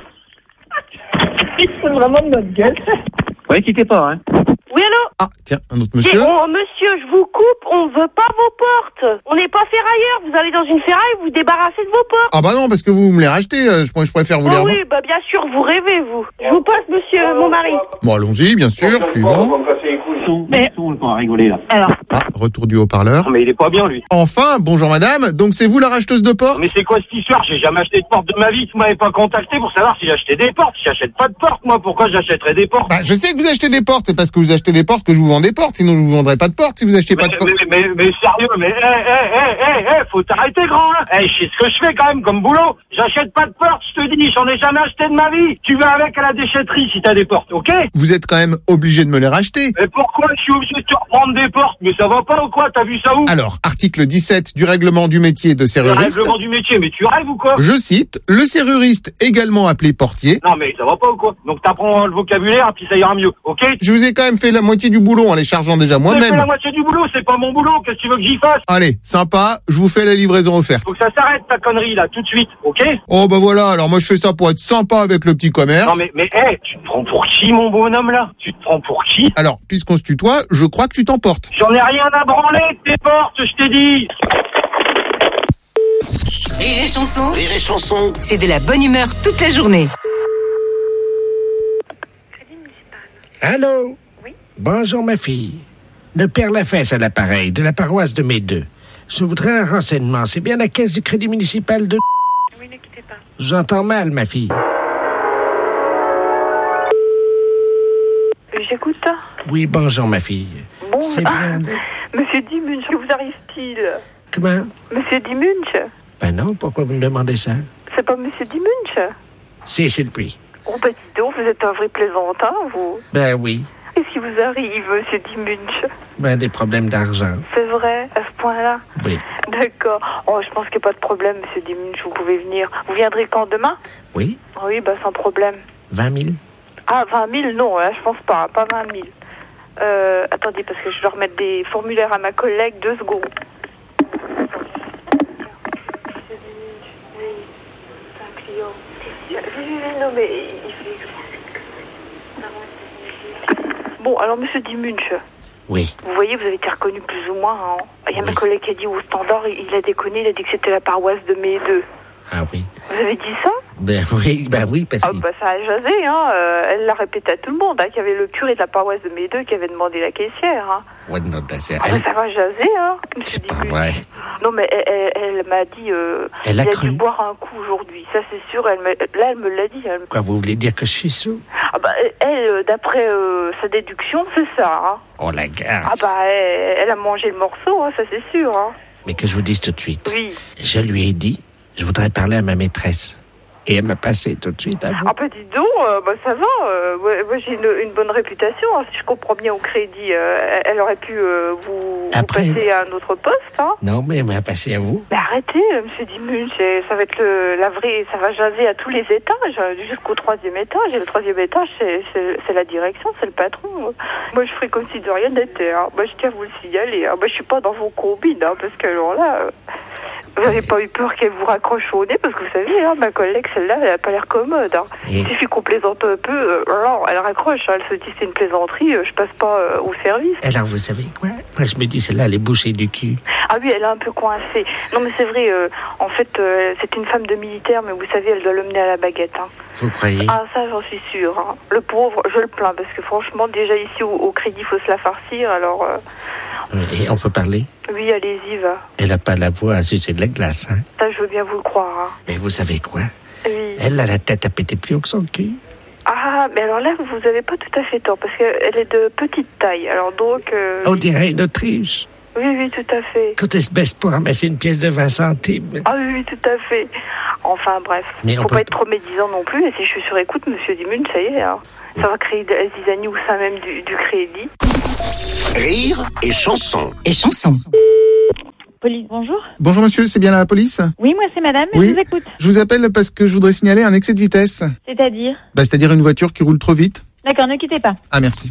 Ils sont vraiment de notre gueule.
Ouais, quittez pas, hein.
Oui, allô?
Ah, tiens, un autre monsieur.
Monsieur, je vous coupe, on veut pas vos portes. On n'est pas ferrailleurs. Vous allez dans une ferraille, vous débarrassez de vos portes.
Ah bah non, parce que vous me les rachetez, je préfère vous les revendre.
Oui, bah bien sûr, vous rêvez, vous. Je vous passe, monsieur, mon mari.
Bon, allons-y, bien sûr, suivant.
On va rigoler, là.
Alors.
Ah, retour du haut-parleur.
Mais il est pas bien, lui.
Enfin, bonjour madame, donc c'est vous la racheteuse de portes?
Mais c'est quoi cette histoire? J'ai jamais acheté de porte de ma vie. Vous m'avez pas contacté pour savoir si j'achetais des portes. J'achète pas de portes, moi. Pourquoi j'achèterais des portes?
Bah, je sais que vous achetez des portes, c'est parce que vous achetez des portes que je vous vends des portes, sinon je vous vendrais pas de portes si vous achetez pas de portes.
Mais sérieux, faut t'arrêter, grand, là. Je sais ce que je fais quand même comme boulot. J'achète pas de portes, je te dis, j'en ai jamais acheté de ma vie. Tu vas avec à la déchetterie si t'as des portes, ok?
Vous êtes quand même obligé de me les racheter.
Mais pourquoi je suis obligé de te reprendre des portes? Mais ça va pas ou quoi? T'as vu ça où?
Alors, article 17 du règlement du métier de
Le
serruriste.
règlement du métier, mais tu rêves ou quoi?
Je cite, le serruriste, également appelé portier.
Non mais ça va pas ou quoi? Donc t'apprends le vocabulaire, puis ça ira mieux, ok?
Je vous ai quand même fait la moitié du boulot en les chargeant déjà
J'ai fait
moi-même.
la moitié du boulot, c'est pas mon boulot, qu'est-ce que tu veux que j'y fasse?
Allez, sympa, je vous fais la livraison offerte.
Faut que ça s'arrête ta connerie là, tout de suite, ok?
Oh bah voilà, alors moi je fais ça pour être sympa avec le petit commerce.
Non mais tu te prends pour qui mon bonhomme là? Tu te prends pour qui?
Alors, puisqu'on se tutoie, je crois que tu t'emportes.
J'en ai rien à branler de tes portes, je t'ai dit!
Rire et chanson.
Rire et chanson.
C'est de la bonne humeur toute la journée.
Allô? Oui. Bonjour, ma fille. Le père Lafesse à l'appareil, de la paroisse de Médeux. Je voudrais un renseignement. C'est bien la caisse du crédit municipal de...
Oui, ne quittez pas.
J'entends mal, ma fille.
J'écoute.
Oui, bonjour, ma fille.
Bon,
C'est bien...
Monsieur Dimunch, que vous arrive-t-il?
Comment?
Monsieur Dimunch?
Ben non, pourquoi vous me demandez ça?
C'est pas Monsieur Dimunch?
Si, c'est le prix.
Oh, bah dis donc, vous êtes un vrai plaisantin, vous.
Ben oui.
Qu'est-ce qui vous arrive, Monsieur Dimunch?
Ben des problèmes d'argent.
C'est vrai, à ce point-là?
Oui.
D'accord. Oh, je pense qu'il n'y a pas de problème, Monsieur Dimunch, vous pouvez venir. Vous viendrez quand, demain?
Oui.
Oui, bah sans problème.
20 000?
Ah, 20 000, non, là, je pense pas 20 000. Attendez, parce que je dois remettre des formulaires à ma collègue, 2 secondes. Non, mais il fait... Bon, alors, Monsieur Dimunch.
Oui.
Vous voyez, vous avez été reconnu plus ou moins. Hein. Il y a ma collègue qui a dit au standard, il a déconné, il a dit que c'était la paroisse de Médeux.
Ah oui.
Vous avez dit ça?
Ben oui, parce que...
Ah bah ça a jasé, hein. Elle l'a répété à tout le monde, hein, qu'il y avait le curé de la paroisse de Médeux qui avait demandé la caissière, hein.
Ouais, non, c'est...
Ah bah ça va jaser, hein.
C'est pas vrai.
Non mais elle m'a dit,
Elle a
il a
cru.
dû boire un coup aujourd'hui, ça c'est sûr. Elle me l'a dit.
Quoi, vous voulez dire que je suis sous?
Ah bah elle, d'après sa déduction, c'est ça, hein.
Oh la garce.
Ah bah elle a mangé le morceau, hein, ça c'est sûr, hein.
Mais que je vous dise tout de suite.
Oui.
Je lui ai dit, je voudrais parler à ma maîtresse. Et elle m'a passé tout de suite à vous.
Ah bah dis donc, bah ça va, moi j'ai une bonne réputation, hein. Si je comprends bien au crédit, elle aurait pu vous passer à un autre poste, hein.
Non, mais elle m'a passé à vous.
Mais arrêtez, Monsieur Dimunch, ça va être la vraie, ça va jaser à tous les étages, jusqu'au 3e étage, et le 3e étage c'est la direction, c'est le patron. Moi je ferai comme si de rien n'était, hein. Moi je tiens à vous le signaler, hein. Moi je suis pas dans vos combines, hein, parce que alors là... Vous n'avez pas eu peur qu'elle vous raccroche au nez? Parce que vous savez, hein, ma collègue, celle-là, elle n'a pas l'air commode. Hein. Il suffit qu'on plaisante un peu, alors elle raccroche. Hein, elle se dit c'est une plaisanterie, je passe pas au service.
Alors, vous savez quoi? Moi, je me dis, celle-là, elle est bouchée du cul.
Ah oui, elle est un peu coincée. Non, mais c'est vrai, en fait, c'est une femme de militaire, mais vous savez, elle doit le mener à la baguette. Hein.
Vous croyez?
Ah, ça, j'en suis sûre. Hein. Le pauvre, je le plains, parce que franchement, déjà ici, au crédit, il faut se la farcir, alors...
Et on peut parler?
Oui, allez-y, va.
Elle n'a pas la voix à sucer de la glace, hein?
Ça, je veux bien vous le croire. Hein.
Mais vous savez quoi?
Oui.
Elle a la tête à péter plus haut que son cul.
Ah, mais alors là, vous n'avez pas tout à fait tort, parce qu'elle est de petite taille. Alors donc...
On dirait une Autriche.
Oui, tout à fait.
Quand elle se baisse pour ramasser une pièce de 20 centimes.
Ah oui, tout à fait. Enfin, bref.
Mais
faut pas être trop médisant non plus. Et si je suis sur écoute, monsieur Dimun, ça y est, hein. Ça va créer des zizanie au sein même du crédit.
Rire et chanson.
Et chanson.
Police, bonjour.
Bonjour monsieur, c'est bien la police?
Oui, moi c'est madame,
Oui.
je vous écoute.
Je vous appelle parce que je voudrais signaler un excès de vitesse.
C'est-à-dire?
C'est-à-dire une voiture qui roule trop vite.
D'accord, ne quittez pas.
Ah, merci.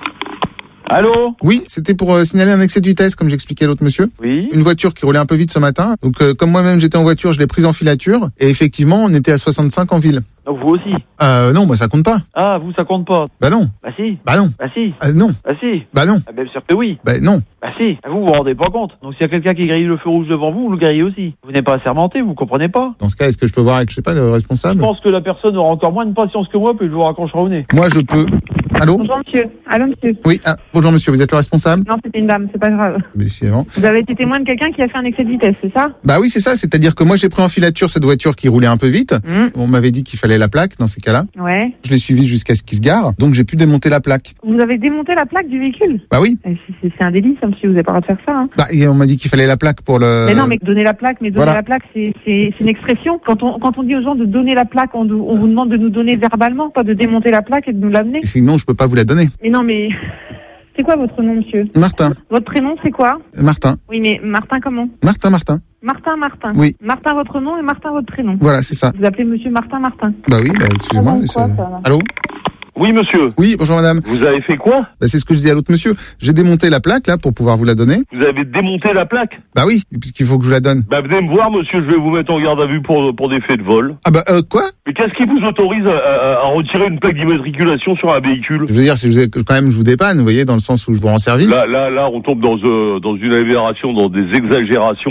Allô?
Oui, c'était pour signaler un excès de vitesse, comme j'expliquais à l'autre monsieur.
Oui.
Une voiture qui roulait un peu vite ce matin. Donc, comme moi-même j'étais en voiture, je l'ai prise en filature. Et effectivement, on était à 65 en ville.
Donc vous aussi?
Non, moi ça compte pas.
Ah, vous ça compte pas?
Bah non.
Bah si.
Bah non.
Bah si.
Non.
Bah si.
Bah non.
Ah, bien sûr que oui.
Bah non.
Bah si. Vous vous rendez pas compte. Donc s'il y a quelqu'un qui grille le feu rouge devant vous, vous le grillez aussi. Vous n'êtes pas assermenté, vous comprenez pas?
Dans ce cas, est-ce que je peux voir avec, je sais pas, le responsable?
Je pense que la personne aura encore moins de patience que moi, puis je vous raccrocherai au nez.
Moi je peux. Allô?
Bonjour monsieur. Allô monsieur.
Oui, bonjour monsieur, vous êtes le responsable?
Non, c'était une dame, c'est pas grave.
Décidément.
Vous avez été témoin de quelqu'un qui a fait un excès de vitesse, c'est ça?
Bah oui, c'est ça, c'est-à-dire que moi j'ai pris en filature cette voiture qui roulait un peu vite. On m'avait dit qu'il fallait la plaque dans ces cas-là.
Ouais.
Je l'ai suivi jusqu'à ce qu'il se gare, donc j'ai pu démonter la plaque.
Vous avez démonté la plaque du véhicule?
Bah oui.
C'est un délit, ça, monsieur, vous n'avez pas le droit de faire ça, hein.
Bah, et on m'a dit qu'il fallait la plaque pour le...
Mais non, mais donner la plaque,
Voilà.
la plaque, c'est une expression. Quand on dit aux gens de donner la plaque, on vous demande de nous donner verbalement, pas de démonter la plaque et de nous l'amener.
Et sinon, je peux pas vous la donner.
Mais non, mais... C'est quoi votre nom, monsieur?
Martin.
Votre prénom, c'est quoi?
Martin.
Oui, mais Martin comment?
Martin.
Martin.
Oui.
Martin, votre nom, et Martin, votre prénom.
Voilà, c'est ça.
Vous appelez monsieur Martin.
Bah oui, excusez-moi.
Ah bon, quoi, ça, là?
Allô?
Oui, monsieur.
Oui, bonjour madame.
Vous avez fait quoi?
Bah, c'est ce que je dis à l'autre monsieur. J'ai démonté la plaque, là, pour pouvoir vous la donner.
Vous avez démonté la plaque?
Bah oui, puisqu'il faut que je vous la donne.
Bah venez me voir, monsieur, je vais vous mettre en garde à vue pour des faits de vol.
Ah bah, quoi?
Mais qu'est-ce qui vous autorise à retirer une plaque d'immatriculation sur un véhicule?
Je veux dire, quand même, je vous dépanne, vous voyez, dans le sens où je vous rends service.
Là, on tombe dans une aberration, dans des exagérations,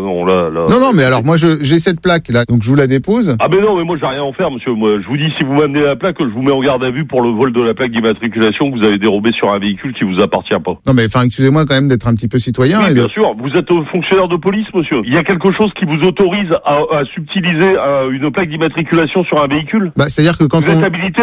Non, mais alors, moi, j'ai cette plaque, là, donc je vous la dépose.
Ah, mais non, mais moi, j'ai rien à en faire, monsieur. Moi, je vous dis, si vous m'amenez la plaque, je vous mets en garde à vue pour le vol de la plaque d'immatriculation que vous avez dérobé sur un véhicule qui vous appartient pas.
Non, mais enfin, excusez-moi quand même d'être un petit peu citoyen.
Oui, bien sûr. Vous êtes fonctionnaire de police, monsieur. Il y a quelque chose qui vous autorise à subtiliser une plaque d'immatriculation sur un véhicule?
Bah, c'est-à-dire que quand
vous êtes habilité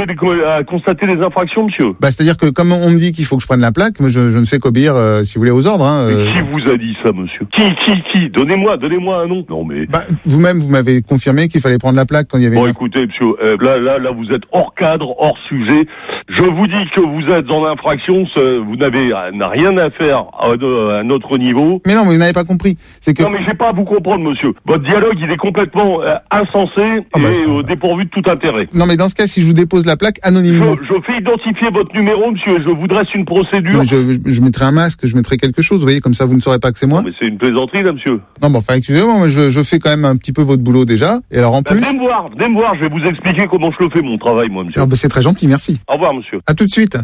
à constater des infractions, monsieur?
Bah, c'est-à-dire que comme on me dit qu'il faut que je prenne la plaque, moi, je ne fais qu'obéir, si vous voulez, aux ordres, hein.
Mais qui vous a dit ça, monsieur? Qui? Donnez-moi un nom. Non, mais...
Bah, vous-même, vous m'avez confirmé qu'il fallait prendre la plaque quand il y avait...
Bon, écoutez, monsieur, là, vous êtes hors cadre, hors sujet. Je vous dis que vous êtes en infraction, vous n'avez rien à faire à notre niveau.
Mais non, mais vous n'avez pas compris. C'est que...
Non, mais j'ai pas à vous comprendre, monsieur. Votre dialogue, il est complètement insensé et dépourvu de tout intérêt.
Non, mais dans ce cas, si je vous dépose la plaque anonymement...
Je fais identifier votre numéro, monsieur, et je vous dresse une procédure.
Non, je mettrai un masque, je mettrai quelque chose, vous voyez, comme ça, vous ne saurez pas que c'est moi.
Non, mais c'est une plaisanterie, là, monsieur.
Non, mais enfin, excusez-moi, moi, je fais quand même un petit peu votre boulot déjà. Et alors, en plus...
Venez me voir, je vais vous expliquer comment je le fais, mon travail, moi, monsieur.
Ah, bah, c'est très gentil, merci.
Au revoir, monsieur.
À tout de suite.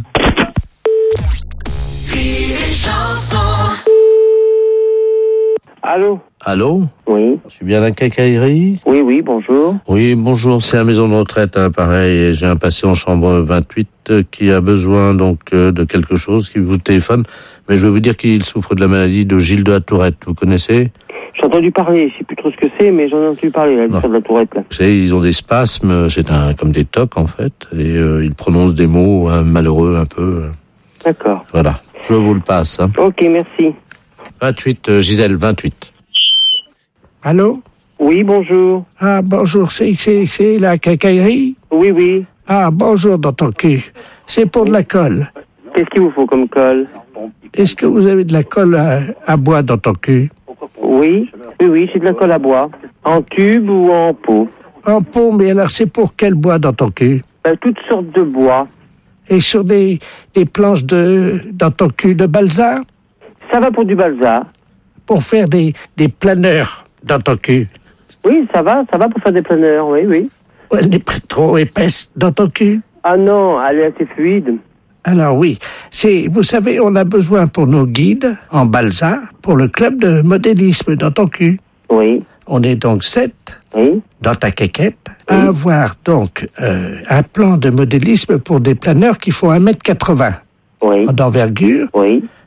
Allô?
Oui. Je suis bien à la quincaillerie?
Oui, bonjour.
Oui, bonjour, c'est la maison de retraite, hein, pareil, et j'ai un patient en chambre 28 qui a besoin donc de quelque chose, qui vous téléphone, mais je vais vous dire qu'il souffre de la maladie de Gilles de la Tourette, vous connaissez?
J'ai entendu parler, je sais plus trop ce que c'est, mais j'en ai entendu parler, là, de la Tourette, là.
Vous savez, ils ont des spasmes, c'est comme des tocs, en fait, et ils prononcent des mots malheureux un peu.
D'accord.
Voilà, je vous le passe. Hein.
Ok, merci.
28, Gisèle, 28.
Allô?
Oui, bonjour.
Ah, bonjour, c'est la quincaillerie?
Oui.
Ah, bonjour dans ton cul. C'est pour de la colle.
Qu'est-ce qu'il vous faut comme colle?
Est-ce que vous avez de la colle à bois dans ton cul?
Oui, j'ai de la colle à bois. En tube ou en pot?
En pot, mais alors c'est pour quel bois dans ton cul?
Toutes sortes de bois.
Et sur des planches dans ton cul de balsa?
Ça va pour du balsa.
Pour faire des planeurs dans ton cul?
Oui, ça va pour faire des planeurs, oui.
Elle n'est pas trop épaisse dans ton cul?
Ah non, elle est assez fluide.
Alors oui, vous savez, on a besoin pour nos guides en balsa, pour le club de modélisme dans ton cul.
Oui.
On est donc 7 dans ta quéquette à
Oui.
avoir donc un plan de modélisme pour des planeurs qui font 1,80 m d'envergure.
Oui.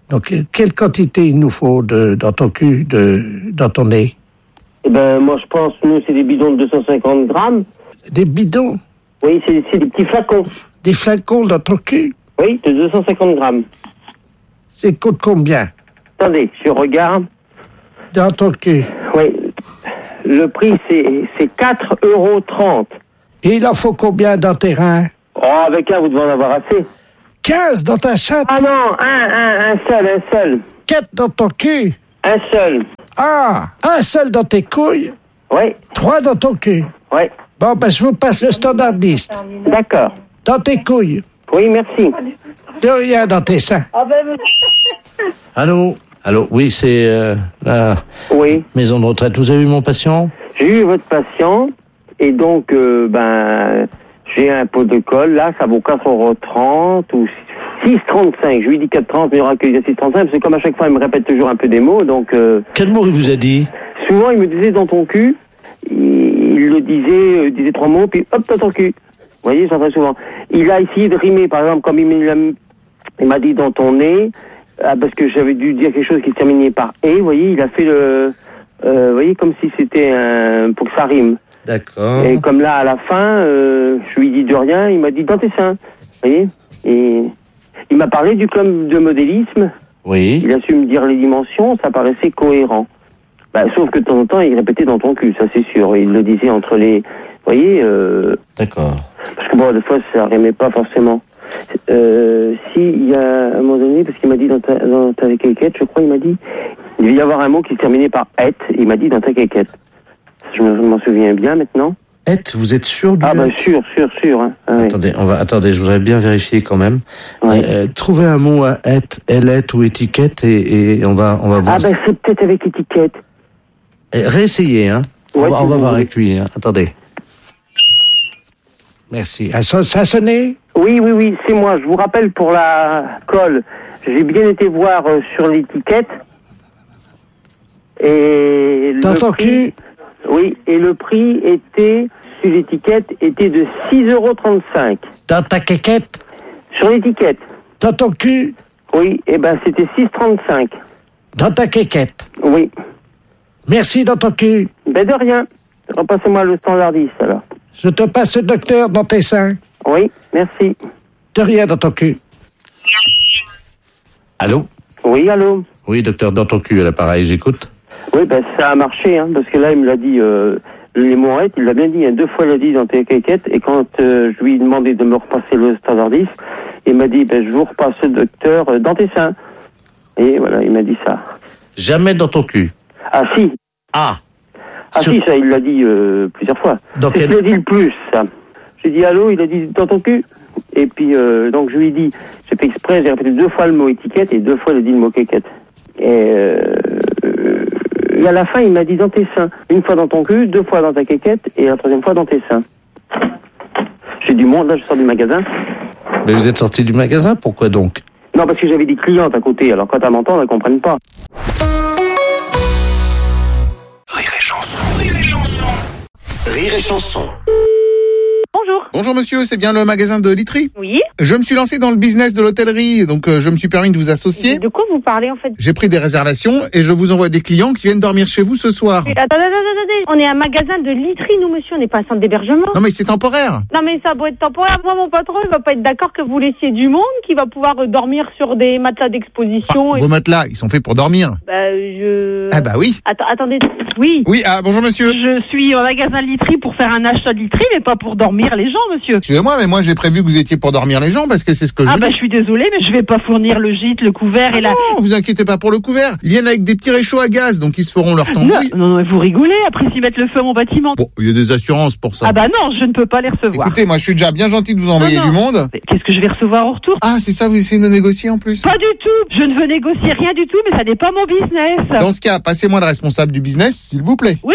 Donc, quelle quantité il nous faut dans ton cul, dans ton nez?
Eh ben, moi, je pense, nous, c'est des bidons de 250 grammes.
Des bidons?
Oui, c'est des petits flacons.
Des flacons dans ton cul?
Oui, de 250 grammes.
C'est coûte combien?
Attendez, je regarde.
Dans ton cul?
Oui. Le prix, c'est 4,30 €.
Et il en faut combien dans tes reins?
Oh, avec un, vous devez en avoir assez.
15 dans ta chatte?
Ah non, un seul.
4 dans ton cul?
Un seul.
Ah, un seul dans tes couilles?
Oui.
3 dans ton cul?
Oui.
Bon, ben, je vous passe le standardiste.
D'accord.
Dans tes couilles?
Oui, merci.
De rien dans tes seins.
Allô? Allô, oui, c'est la maison de retraite. Vous avez vu mon patient?
J'ai eu votre patient, et donc, j'ai un pot de colle, là, ça vaut 4,30 € ou 6,35 €. Je lui dis 4,30 €, mais il y aura que 6,35 €, parce que comme à chaque fois, il me répète toujours un peu des mots, donc...
Quel mot il vous a dit?
Souvent, il me disait dans ton cul, il le disait, disait 3 mots, puis hop, dans ton cul. Vous voyez, ça très souvent. Il a essayé de rimer, par exemple, comme il m'a dit dans ton nez, parce que j'avais dû dire quelque chose qui se terminait par « et », vous voyez, il a fait vous voyez, comme si c'était pour que ça rime.
D'accord.
Et comme là, à la fin, je lui dis de rien, il m'a dit dans tes seins. Vous voyez? Et il m'a parlé du club de modélisme.
Oui.
Il a su me dire les dimensions, ça paraissait cohérent. Sauf que de temps en temps, il répétait dans ton cul, ça c'est sûr. Il le disait entre les... Vous voyez?
D'accord.
Parce que bon, des fois, ça rimait pas forcément. Si, il y a un moment donné, parce qu'il m'a dit dans ta quéquette, je crois, il m'a dit, il devait y avoir un mot qui se terminait par « et », il m'a dit dans ta quéquette. Je m'en souviens bien maintenant.
Et, vous êtes sûr du...
Ah sûr. Hein. Ah,
attendez, je voudrais bien vérifier quand même.
Ouais.
Trouvez un mot à et, ou étiquette et on va voir.
Ah c'est peut-être avec étiquette.
Réessayez, hein.
Ouais,
on va voir avec lui, hein. Attendez.
Merci. Ça a sonné?
Oui, c'est moi. Je vous rappelle pour la colle, j'ai bien été voir sur l'étiquette. Et
dans ton cul?
Oui, et le prix était, sur l'étiquette, était de 6,35 €.
Dans ta quéquette?
Sur l'étiquette.
Dans ton cul?
Oui, c'était 6,35 €.
Dans ta quéquette?
Oui.
Merci dans ton cul.
De rien. Repassez-moi le standardiste, alors.
Je te passe le docteur dans tes seins.
Oui, merci.
De rien dans ton cul.
Allô?
Oui, allô?
Oui, docteur, dans ton cul, à l'appareil, j'écoute.
Oui, ça a marché, hein, parce que là, il me l'a dit, les morettes, il l'a bien dit, 2 fois il l'a dit dans tes quéquettes, et quand je lui ai demandé de me repasser le standardiste, il m'a dit, je vous repasse le docteur dans tes seins. Et voilà, il m'a dit ça.
Jamais dans ton cul?
Ah, si.
Ah.
Si, ça, il l'a dit plusieurs fois.
Donc
il l'a dit le plus, ça. J'ai dit allô, il a dit dans ton cul. Et puis, donc je lui ai dit, j'ai fait exprès, j'ai répété 2 fois le mot étiquette et 2 fois il a dit le mot quéquette. Et à la fin, il m'a dit dans tes seins. 1 fois dans ton cul, 2 fois dans ta quéquette et la 3e fois dans tes seins. J'ai du monde, là, je sors du magasin.
Mais vous êtes sorti du magasin, pourquoi donc?
Non, parce que j'avais des clientes à côté, alors quand elles m'entendent, elles ne comprennent pas.
Rire et chanson. Rire et chanson. Rire et chanson.
Bonjour. Bonjour monsieur, c'est bien le magasin de literie?
Oui.
Je me suis lancé dans le business de l'hôtellerie, donc je me suis permis de vous associer.
De quoi vous parlez en fait?
J'ai pris des réservations et je vous envoie des clients qui viennent dormir chez vous ce soir.
Attendez. On est un magasin de literie, nous monsieur, on n'est pas un centre d'hébergement.
Non mais c'est temporaire.
Non mais ça doit être temporaire. Moi, mon patron, il va pas être d'accord que vous laissiez du monde qui va pouvoir dormir sur des matelas d'exposition.
Vos matelas, ils sont faits pour dormir. Ah bah oui.
Attendez. Oui.
Oui, bonjour monsieur.
Je suis au magasin de literie pour faire un achat de literie, mais pas pour dormir les gens, monsieur.
Excusez-moi, mais moi j'ai prévu que vous étiez pour dormir les gens parce que c'est ce que
je suis désolée, mais je vais pas fournir le gîte, le couvert et la...
Non, vous inquiétez pas pour le couvert. Ils viennent avec des petits réchauds à gaz, donc ils se feront leur tambouille.
Non, vous rigolez, après s'ils mettent le feu à mon bâtiment.
Bon, il y a des assurances pour ça.
Ah bah non, je ne peux pas les recevoir.
Écoutez, moi je suis déjà bien gentil de vous envoyer du monde.
Mais qu'est-ce que je vais recevoir en retour?
Ah, c'est ça, vous essayez de me négocier en plus?
Pas du tout, je ne veux négocier rien du tout, mais ça n'est pas mon business.
Dans ce cas, passez-moi le responsable du business, s'il vous plaît.
Oui,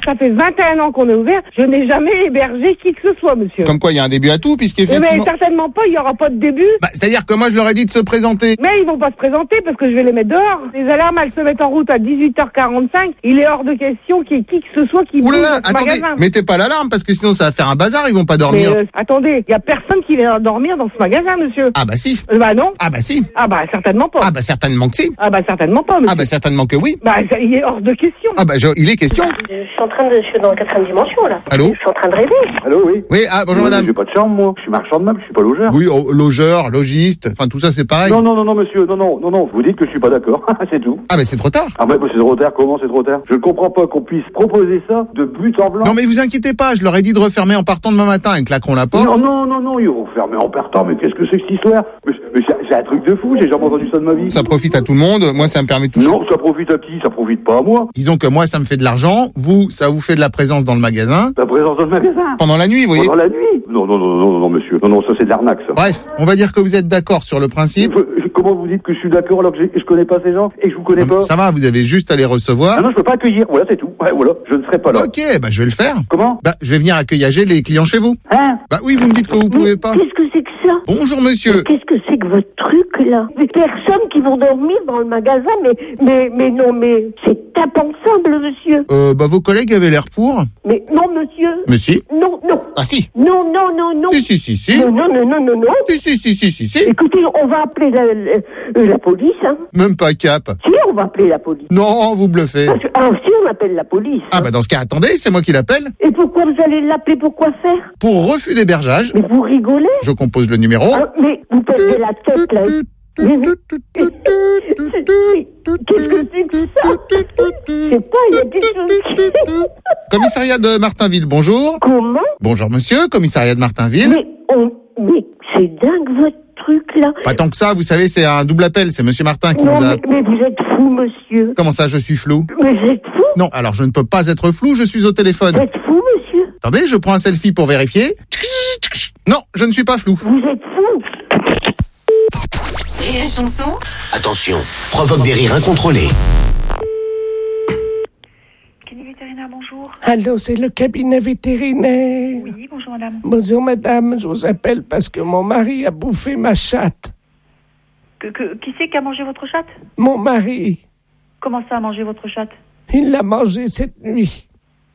ça fait 21 ans qu'on est ouvert, je n'ai jamais hébergé qui que ce soit, monsieur.
Comme quoi, il y a un début à tout,
Mais
puisqu'effectivement...
certainement pas, il n'y aura pas de début.
Bah, c'est-à-dire que moi, je leur ai dit de se présenter.
Mais ils vont pas se présenter parce que je vais les mettre dehors. Les alarmes, elles se mettent en route à 18h45. Il est hors de question qu'il y ait qui que ce soit qui bouge
Oulala,
dans ce
attendez,
magasin.
mettez pas l'alarme, parce que sinon ça va faire un bazar, ils vont pas dormir.
Mais attendez, il y a personne qui vient dormir dans ce magasin, monsieur.
Ah bah si.
Bah non.
Ah bah si.
Ah bah certainement pas.
Ah bah certainement que si.
Ah bah certainement pas, monsieur.
Ah bah certainement que oui.
Bah il est hors de question.
Ah bah il est question.
Je suis dans la 4e dimension, là.
Allô?
Je suis en train de rêver.
Allô, oui.
Oui, ah bonjour madame.
J'ai pas de chambre, moi. Je suis marchand de meubles, je suis pas logeur.
Oui, logeur, logiste, enfin tout ça c'est pareil.
Non, monsieur, non. Vous dites que je suis pas d'accord. C'est tout.
Ah bah c'est trop tard.
Ah bah c'est trop tard, comment c'est trop tard? Je ne comprends pas qu'on puisse proposer ça de but en blanc.
Non mais vous inquiétez pas, je leur ai dit de refermer en partant demain matin, ils claqueront la porte.
Non, ils vont fermer en partant, mais qu'est-ce que c'est que cette histoire? Mais c'est un truc de fou, j'ai jamais entendu ça de ma vie.
Ça profite à tout le monde, moi ça me permet de toucher.
Non, ça profite à qui? Ça profite pas à moi.
Disons que moi ça me fait de l'argent, vous, ça vous fait de la présence dans le magasin.
La présence dans le magasin?
Pendant la nuit, vous voyez.
Pendant la nuit? Non, monsieur. Non, ça c'est de l'arnaque, ça.
Bref, on va dire que vous êtes d'accord sur le principe.
Comment vous dites que je suis d'accord alors que je connais pas ces gens et que je vous connais pas?
Ça va, vous avez juste à les recevoir.
Ah non, je peux pas accueillir. Voilà, c'est tout. Ouais, voilà, je ne serai pas là.
Ok, bah je vais le faire.
Comment?
Bah je vais venir accueillir les clients chez vous.
Hein?
Bah oui, vous me dites que vous pouvez pas.
Qu'est-ce que c'est que ça?
Bonjour monsieur.
Qu'est-ce que c'est que votre truc là? Des personnes qui vont dormir dans le magasin, mais non, mais c'est impensable, monsieur.
Bah vos collègues avaient l'air pour.
Mais non, monsieur.
Mais si.
Non.
Ah si.
Non.
Si.
Non.
Si.
Écoutez, on va appeler la police, hein.
Même pas cap.
Si, on va appeler la police.
Non, vous bluffez.
Si, on appelle la police.
Ah bah dans ce cas, attendez, c'est moi qui l'appelle.
Et pourquoi vous allez l'appeler? Pour quoi faire?
Pour refus d'hébergage.
Mais vous rigolez?
Je compose le numéro.
Ah, mais vous perdez la tête, là. Qu'est-ce que c'est que ça? Je sais pas, il y a des choses...
Commissariat de Martinville, bonjour.
Comment?
Bonjour monsieur, commissariat de Martinville.
Mais c'est dingue votre truc là.
Pas tant que ça, vous savez, c'est un double appel, c'est monsieur Martin qui
non,
nous a...
mais vous êtes fou, monsieur.
Comment ça, je suis flou?
Mais vous êtes fou?
Non, alors je ne peux pas être flou, je suis au téléphone.
Vous êtes fou, monsieur?
Attendez, je prends un selfie pour vérifier. Non, je ne suis pas flou.
Vous êtes fou?
Rire et chanson.
Attention, provoque des rires incontrôlés.
Cabinet vétérinaire, bonjour.
Allô, c'est le cabinet vétérinaire.
Oui, bonjour madame.
Bonjour madame, je vous appelle parce que mon mari a bouffé ma chatte.
Qui c'est qui a mangé votre chatte?
Mon mari.
Comment ça a mangé votre chatte?
Il l'a mangé cette nuit.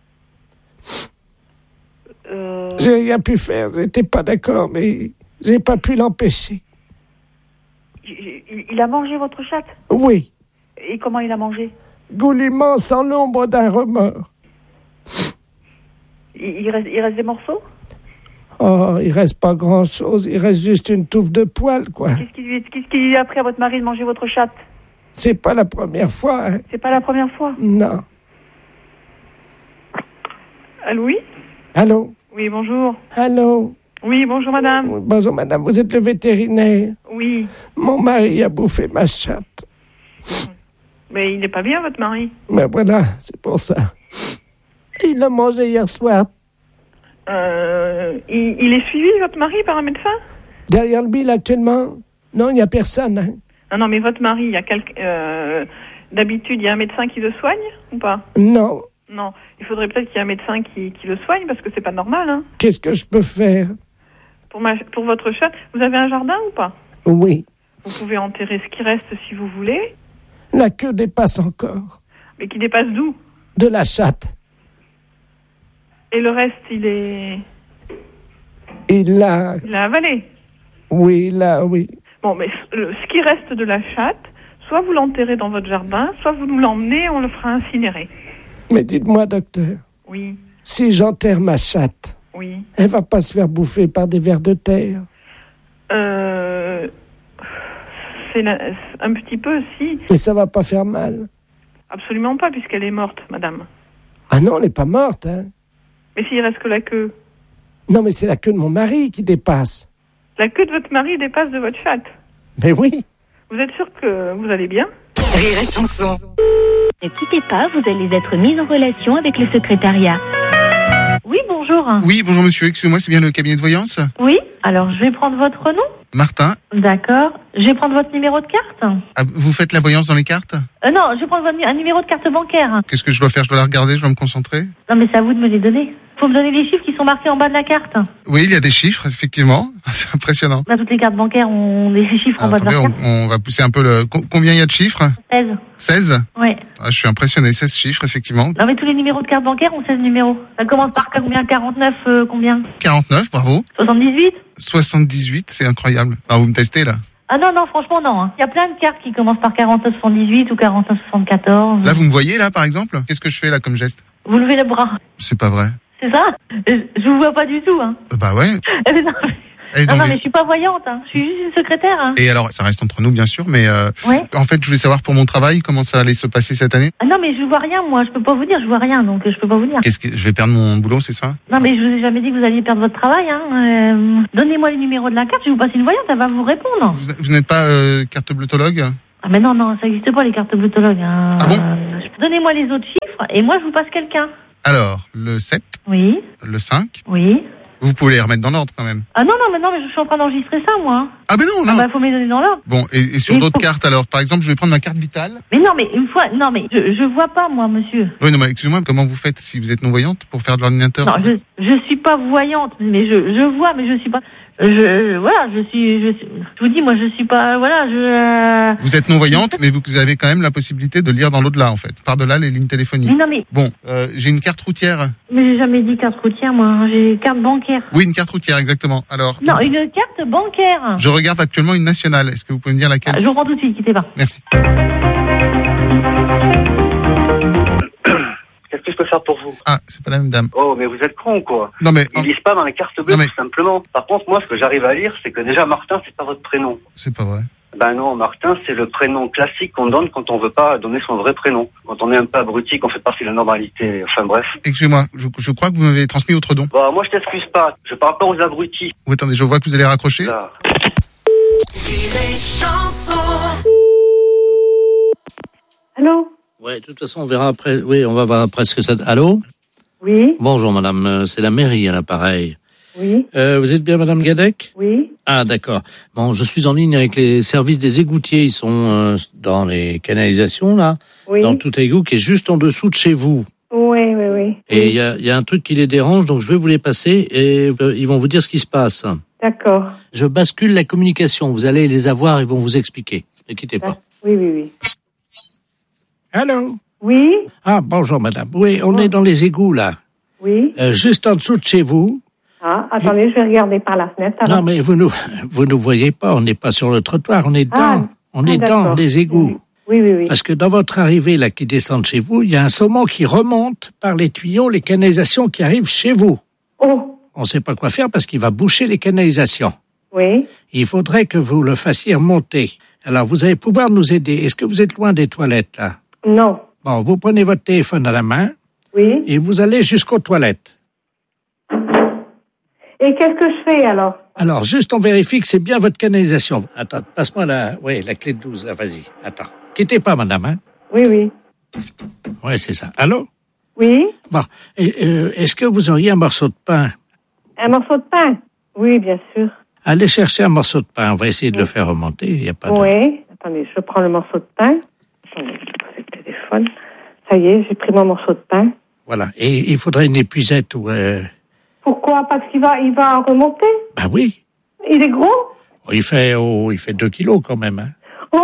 J'ai rien pu faire, j'étais pas d'accord, mais j'ai pas pu l'empêcher.
Il a mangé votre chatte?
Oui.
Et comment il a mangé?
Goulûment, sans l'ombre d'un remords.
Il reste des morceaux?
Oh, il reste pas grand-chose, il reste juste une touffe de poils, quoi.
Qu'est-ce qui a appris à votre mari de manger votre chatte?
C'est pas la première fois, hein.
C'est pas la première fois?
Non.
Allô, oui?
Allô?
Oui, bonjour.
Allô?
Oui, bonjour madame.
Bonjour madame, vous êtes le vétérinaire?
Oui.
Mon mari a bouffé ma chatte.
Mais il n'est pas bien, votre mari?
Ben voilà, c'est pour ça. Il l'a mangé hier soir.
Il est suivi, votre mari, par un médecin?
Derrière lui, là, actuellement? Non, il n'y a personne. Hein.
Non, mais votre mari, il y a d'habitude, il y a un médecin qui le soigne ou pas?
Non.
Non, il faudrait peut-être qu'il y ait un médecin qui le soigne parce que c'est pas normal. Hein.
Qu'est-ce que je peux faire?
Pour votre chat, vous avez un jardin ou pas?
Oui.
Vous pouvez enterrer ce qui reste si vous voulez.
La queue dépasse encore.
Mais qui dépasse d'où?
De la chatte.
Et le reste, il est...
Il l'a
avalé?
Oui, oui.
Bon, mais ce qui reste de la chatte, soit vous l'enterrez dans votre jardin, soit vous nous l'emmenez et on le fera incinérer. Mais dites-moi, docteur. Oui. Si j'enterre ma chatte, oui, elle va pas se faire bouffer par des vers de terre? C'est un petit peu, si. Mais ça va pas faire mal? Absolument pas, puisqu'elle est morte, madame. Ah non, elle n'est pas morte, hein. Mais s'il reste que la queue? Non, mais c'est la queue de mon mari qui dépasse. La queue de votre mari dépasse de votre chatte? Mais oui. Vous êtes sûr que vous allez bien?
Rire et chanson.
Ne quittez pas, vous allez être mis en relation avec le secrétariat. Oui, bonjour.
Oui, bonjour monsieur, excusez-moi, c'est bien le cabinet de voyance?
Oui, alors je vais prendre votre nom.
Martin.
D'accord. Je vais prendre votre numéro de carte.
Ah, vous faites la voyance dans les cartes?
Non, je vais prendre un numéro de carte bancaire.
Qu'est-ce que je dois faire? Je dois la regarder, je dois me concentrer?
Non, mais c'est à vous de me les donner. Faut me donner les chiffres qui sont marqués en bas de la carte.
Oui, il y a des chiffres, effectivement. C'est impressionnant.
Là, toutes les cartes bancaires ont des chiffres en bas de la carte.
On va pousser un peu le... Combien il y a de chiffres?
16.
16?
Ouais.
Ah, je suis impressionné, 16 chiffres, effectivement.
Non, mais tous les numéros de carte bancaire ont 16 numéros. Ça commence par combien? 49, combien?
49, bravo.
78?
78, c'est incroyable. Ah, vous me testez, là?
Ah non, franchement, non. Hein. Il y a plein de cartes qui commencent par 49,78 ou 49,74.
Là, vous me voyez, là, par exemple? Qu'est-ce que je fais, là, comme geste?
Vous levez le bras.
C'est pas vrai.
C'est ça? Je vous vois pas du tout, hein.
Bah ouais.
Non, mais je suis pas voyante, hein. Je suis juste une secrétaire, hein.
Et alors, ça reste entre nous, bien sûr, mais
ouais.
En fait, je voulais savoir pour mon travail, comment ça allait se passer cette année?
Ah non, mais je vois rien, moi. Je peux pas vous dire, je vois rien, donc je peux pas vous dire.
Qu'est-ce que je vais perdre mon boulot, c'est ça?
Non, mais je vous ai jamais dit que vous alliez perdre votre travail, hein. Donnez-moi le numéro de la carte, je vais vous passer une voyante, elle va vous répondre.
Vous n'êtes pas carte bleutologue?
Ah, mais non, ça n'existe pas, les cartes bleutologues, hein.
Ah bon?
Donnez-moi les autres chiffres, et moi, je vous passe quelqu'un.
Alors, le 7.
Oui.
Le 5.
Oui.
Vous pouvez les remettre dans l'ordre, quand même.
Ah non, mais je suis en train d'enregistrer ça, moi.
Ah, mais non, non.
Ah, bah, faut me les donner dans l'ordre.
Bon, et sur d'autres cartes, alors, par exemple, je vais prendre ma carte vitale.
Mais non, mais une fois, non, mais je vois pas, moi, monsieur.
Oui, non, mais excusez-moi, comment vous faites si vous êtes non-voyante pour faire de l'ordinateur?
Non, je suis pas voyante, mais je vois, mais je suis pas. Voilà, je vous dis, moi, je suis pas, voilà,
Vous êtes non-voyante, mais vous avez quand même la possibilité de lire dans l'au-delà, en fait. Par-delà les lignes téléphoniques.
Mais non, mais.
Bon, j'ai une carte routière.
Mais j'ai jamais dit carte routière, moi. J'ai carte bancaire.
Oui, une carte routière, exactement. Alors.
Non, une carte bancaire.
Je regarde actuellement une nationale. Est-ce que vous pouvez me dire laquelle?
Je vous reprends tout de suite, quittez pas.
Merci.
Qu'est-ce que je peux faire pour vous?
Ah, c'est pas la même dame.
Oh, mais vous êtes con, quoi.
Non, mais.
Ils lisent pas dans les cartes bleues, tout simplement. Par contre, moi, ce que j'arrive à lire, c'est que déjà, Martin, c'est pas votre prénom.
C'est pas vrai.
Ben non, Martin, c'est le prénom classique qu'on donne quand on veut pas donner son vrai prénom. Quand on est un peu abruti, qu'on fait partie de la normalité. Enfin, bref.
Excusez-moi, je crois que vous m'avez transmis votre don.
Bah, moi, je t'excuse pas. Je parle pas aux abrutis.
Oui, attendez, je vois que vous allez raccrocher.
Là.
Allô?
Ouais, de toute façon, on verra après. Oui, on va voir après ce que ça... Allô?
Oui.
Bonjour, madame. C'est la mairie à l'appareil.
Oui.
Vous êtes bien madame Gadec?
Oui.
Ah, d'accord. Bon, je suis en ligne avec les services des égoutiers. Ils sont dans les canalisations, là.
Oui.
Dans tout égout qui est juste en dessous de chez vous.
Oui.
Et il y a un truc qui les dérange, donc je vais vous les passer et ils vont vous dire ce qui se passe.
D'accord.
Je bascule la communication. Vous allez les avoir, ils vont vous expliquer. Ne quittez pas.
Oui.
Allô?
Oui.
Ah, bonjour, madame. Oui, on est dans les égouts, là.
Oui.
Juste en dessous de chez vous.
Ah, attendez, je vais regarder par la fenêtre. Alors.
Non, mais vous nous voyez pas. On n'est pas sur le trottoir. On est dedans. On est dans les égouts.
Oui.
Parce que dans votre arrivée, là, qui descend de chez vous, il y a un saumon qui remonte par les tuyaux, les canalisations qui arrivent chez vous.
Oh.
On ne sait pas quoi faire parce qu'il va boucher les canalisations.
Oui.
Il faudrait que vous le fassiez remonter. Alors, vous allez pouvoir nous aider. Est-ce que vous êtes loin des toilettes, là?
Non.
Bon, vous prenez votre téléphone à la main.
Oui.
Et vous allez jusqu'aux toilettes.
Et qu'est-ce que je fais, alors?
Alors, juste on vérifie que c'est bien votre canalisation. Attends, passe-moi la clé de 12, là, vas-y. Attends. Quittez pas, madame, hein?
Oui.
Ouais, c'est ça. Allô?
Oui.
Bon. Est-ce que vous auriez un morceau de pain?
Un morceau de pain? Oui, bien sûr.
Allez chercher un morceau de pain. On va essayer de le faire remonter. Il n'y a pas de...
Oui. Attendez, je prends le morceau de pain. Attendez, je pose le téléphone. Ça y est, j'ai pris mon morceau de pain.
Voilà. Et il faudrait une épuisette ou...
Pourquoi? Parce qu'il va en remonter?
Ben oui.
Il est gros?
Il fait 2 kilos quand même, hein.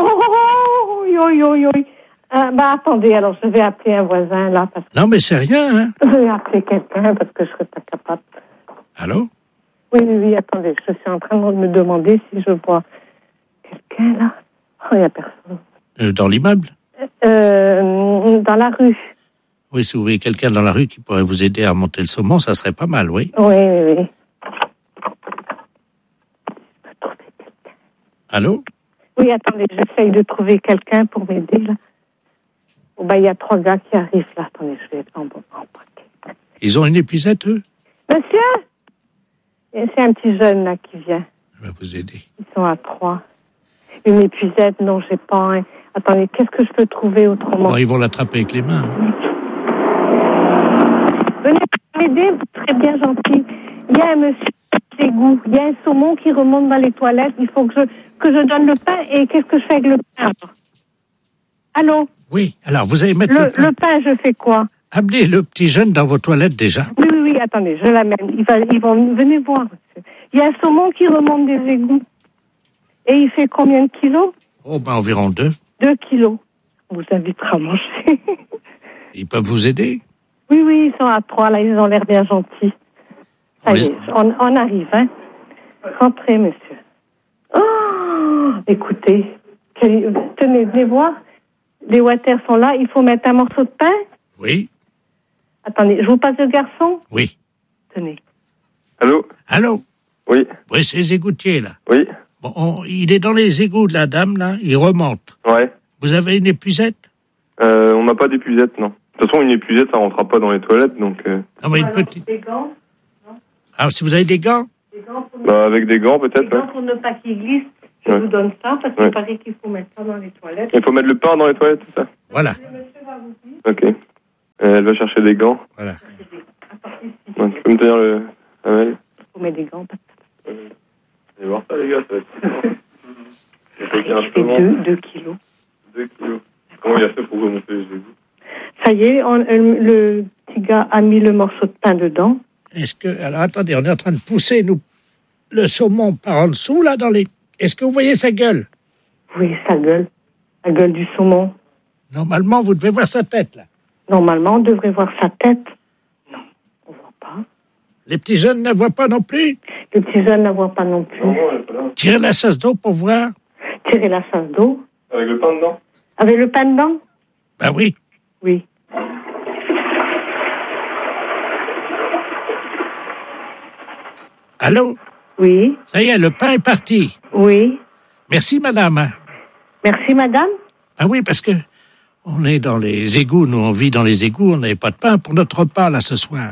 Attendez, alors je vais appeler un voisin, là. Parce que...
Non, mais c'est rien, hein.
Je vais appeler quelqu'un parce que je serais pas capable.
Allô?
Oui, attendez, je suis en train de me demander si je vois quelqu'un, là. Oh, il n'y a personne.
Dans l'immeuble?
Dans la rue.
Oui, si vous voyez quelqu'un dans la rue qui pourrait vous aider à remonter le saumon, ça serait pas mal, oui.
Oui.
Allô?
Oui, attendez, j'essaye de trouver quelqu'un pour m'aider, là. Oh, ben, il y a 3 gars qui arrivent, là. Attendez, je vais en paquet.
Ils ont une épuisette, eux?
Monsieur? C'est un petit jeune, là, qui vient.
Je vais vous aider.
Ils sont à 3. Une épuisette, non, j'ai pas un. Attendez, qu'est-ce que je peux trouver autrement?
Bon, ils vont l'attraper avec les mains.
Venez m'aider, vous serez bien gentil. Il y a un monsieur égouts. Il y a un saumon qui remonte dans les toilettes. Il faut que je donne le pain. Et qu'est-ce que je fais avec le pain? Allô?
Oui, alors vous allez mettre
le pain, je fais quoi?
Amenez le petit jeune dans vos toilettes déjà.
Oui, attendez, je l'amène. Ils vont venir voir, monsieur. Il y a un saumon qui remonte des égouts. Et il fait combien de kilos?
Oh, environ 2.
2 kilos. On vous invitera à manger.
Ils peuvent vous aider?
Oui, ils sont à 3, là, ils ont l'air bien gentils. Ça y est, on arrive, hein. Rentrez, monsieur. Oh, écoutez, tenez, venez voir. Les water sont là, il faut mettre un morceau de pain?
Oui.
Attendez, je vous passe le garçon?
Oui.
Tenez.
Allô?
Oui.
Oui, c'est les égoutiers, là.
Oui.
Bon, il est dans les égouts de la dame, là, il remonte.
Ouais.
Vous avez une épuisette?
On n'a pas d'épuisette, non. De toute façon, une épuisette, ça rentrera pas dans les toilettes, donc...
Ah, mais une petite...
Des gants?
Ah, si vous avez des gants?
Avec des gants, peut-être,
des gants pour ne pas qu'ils glissent. Je vous donne ça, parce qu'il paraît qu'il faut mettre ça dans les toilettes.
Il faut mettre le pain dans les toilettes, c'est ça?
Voilà.
Ok. Elle va chercher des gants.
Voilà.
Donc, tu peux me tenir le...
Il faut mettre des gants.
Allez voir ça, les gars, ça va être... Il faut qu'il y ait un
Je fais
chemin.
2 kilos.
2 kilos. Comment il a fait pour remonter les égouts?
Ça y est, le petit gars a mis le morceau de pain dedans.
Alors, attendez, on est en train de pousser, nous, le saumon par en dessous, là, dans les... Est-ce que vous voyez sa gueule?
Oui, sa gueule. La gueule du saumon.
Normalement, vous devez voir sa tête, là.
Normalement, on devrait voir sa tête. Non, on voit pas.
Les petits jeunes ne voient pas non plus?
Les petits jeunes ne voient pas non plus.
Tirez la chasse d'eau pour voir.
Tirez la chasse d'eau.
Avec le pain dedans?
Avec le pain dedans?
Ben oui.
Oui.
Allô?
Oui.
Ça y est, le pain est parti.
Oui.
Merci, madame.
Merci, madame.
Ah oui, parce que on est dans les égouts, nous, on vit dans les égouts, on n'avait pas de pain pour notre repas, là, ce soir.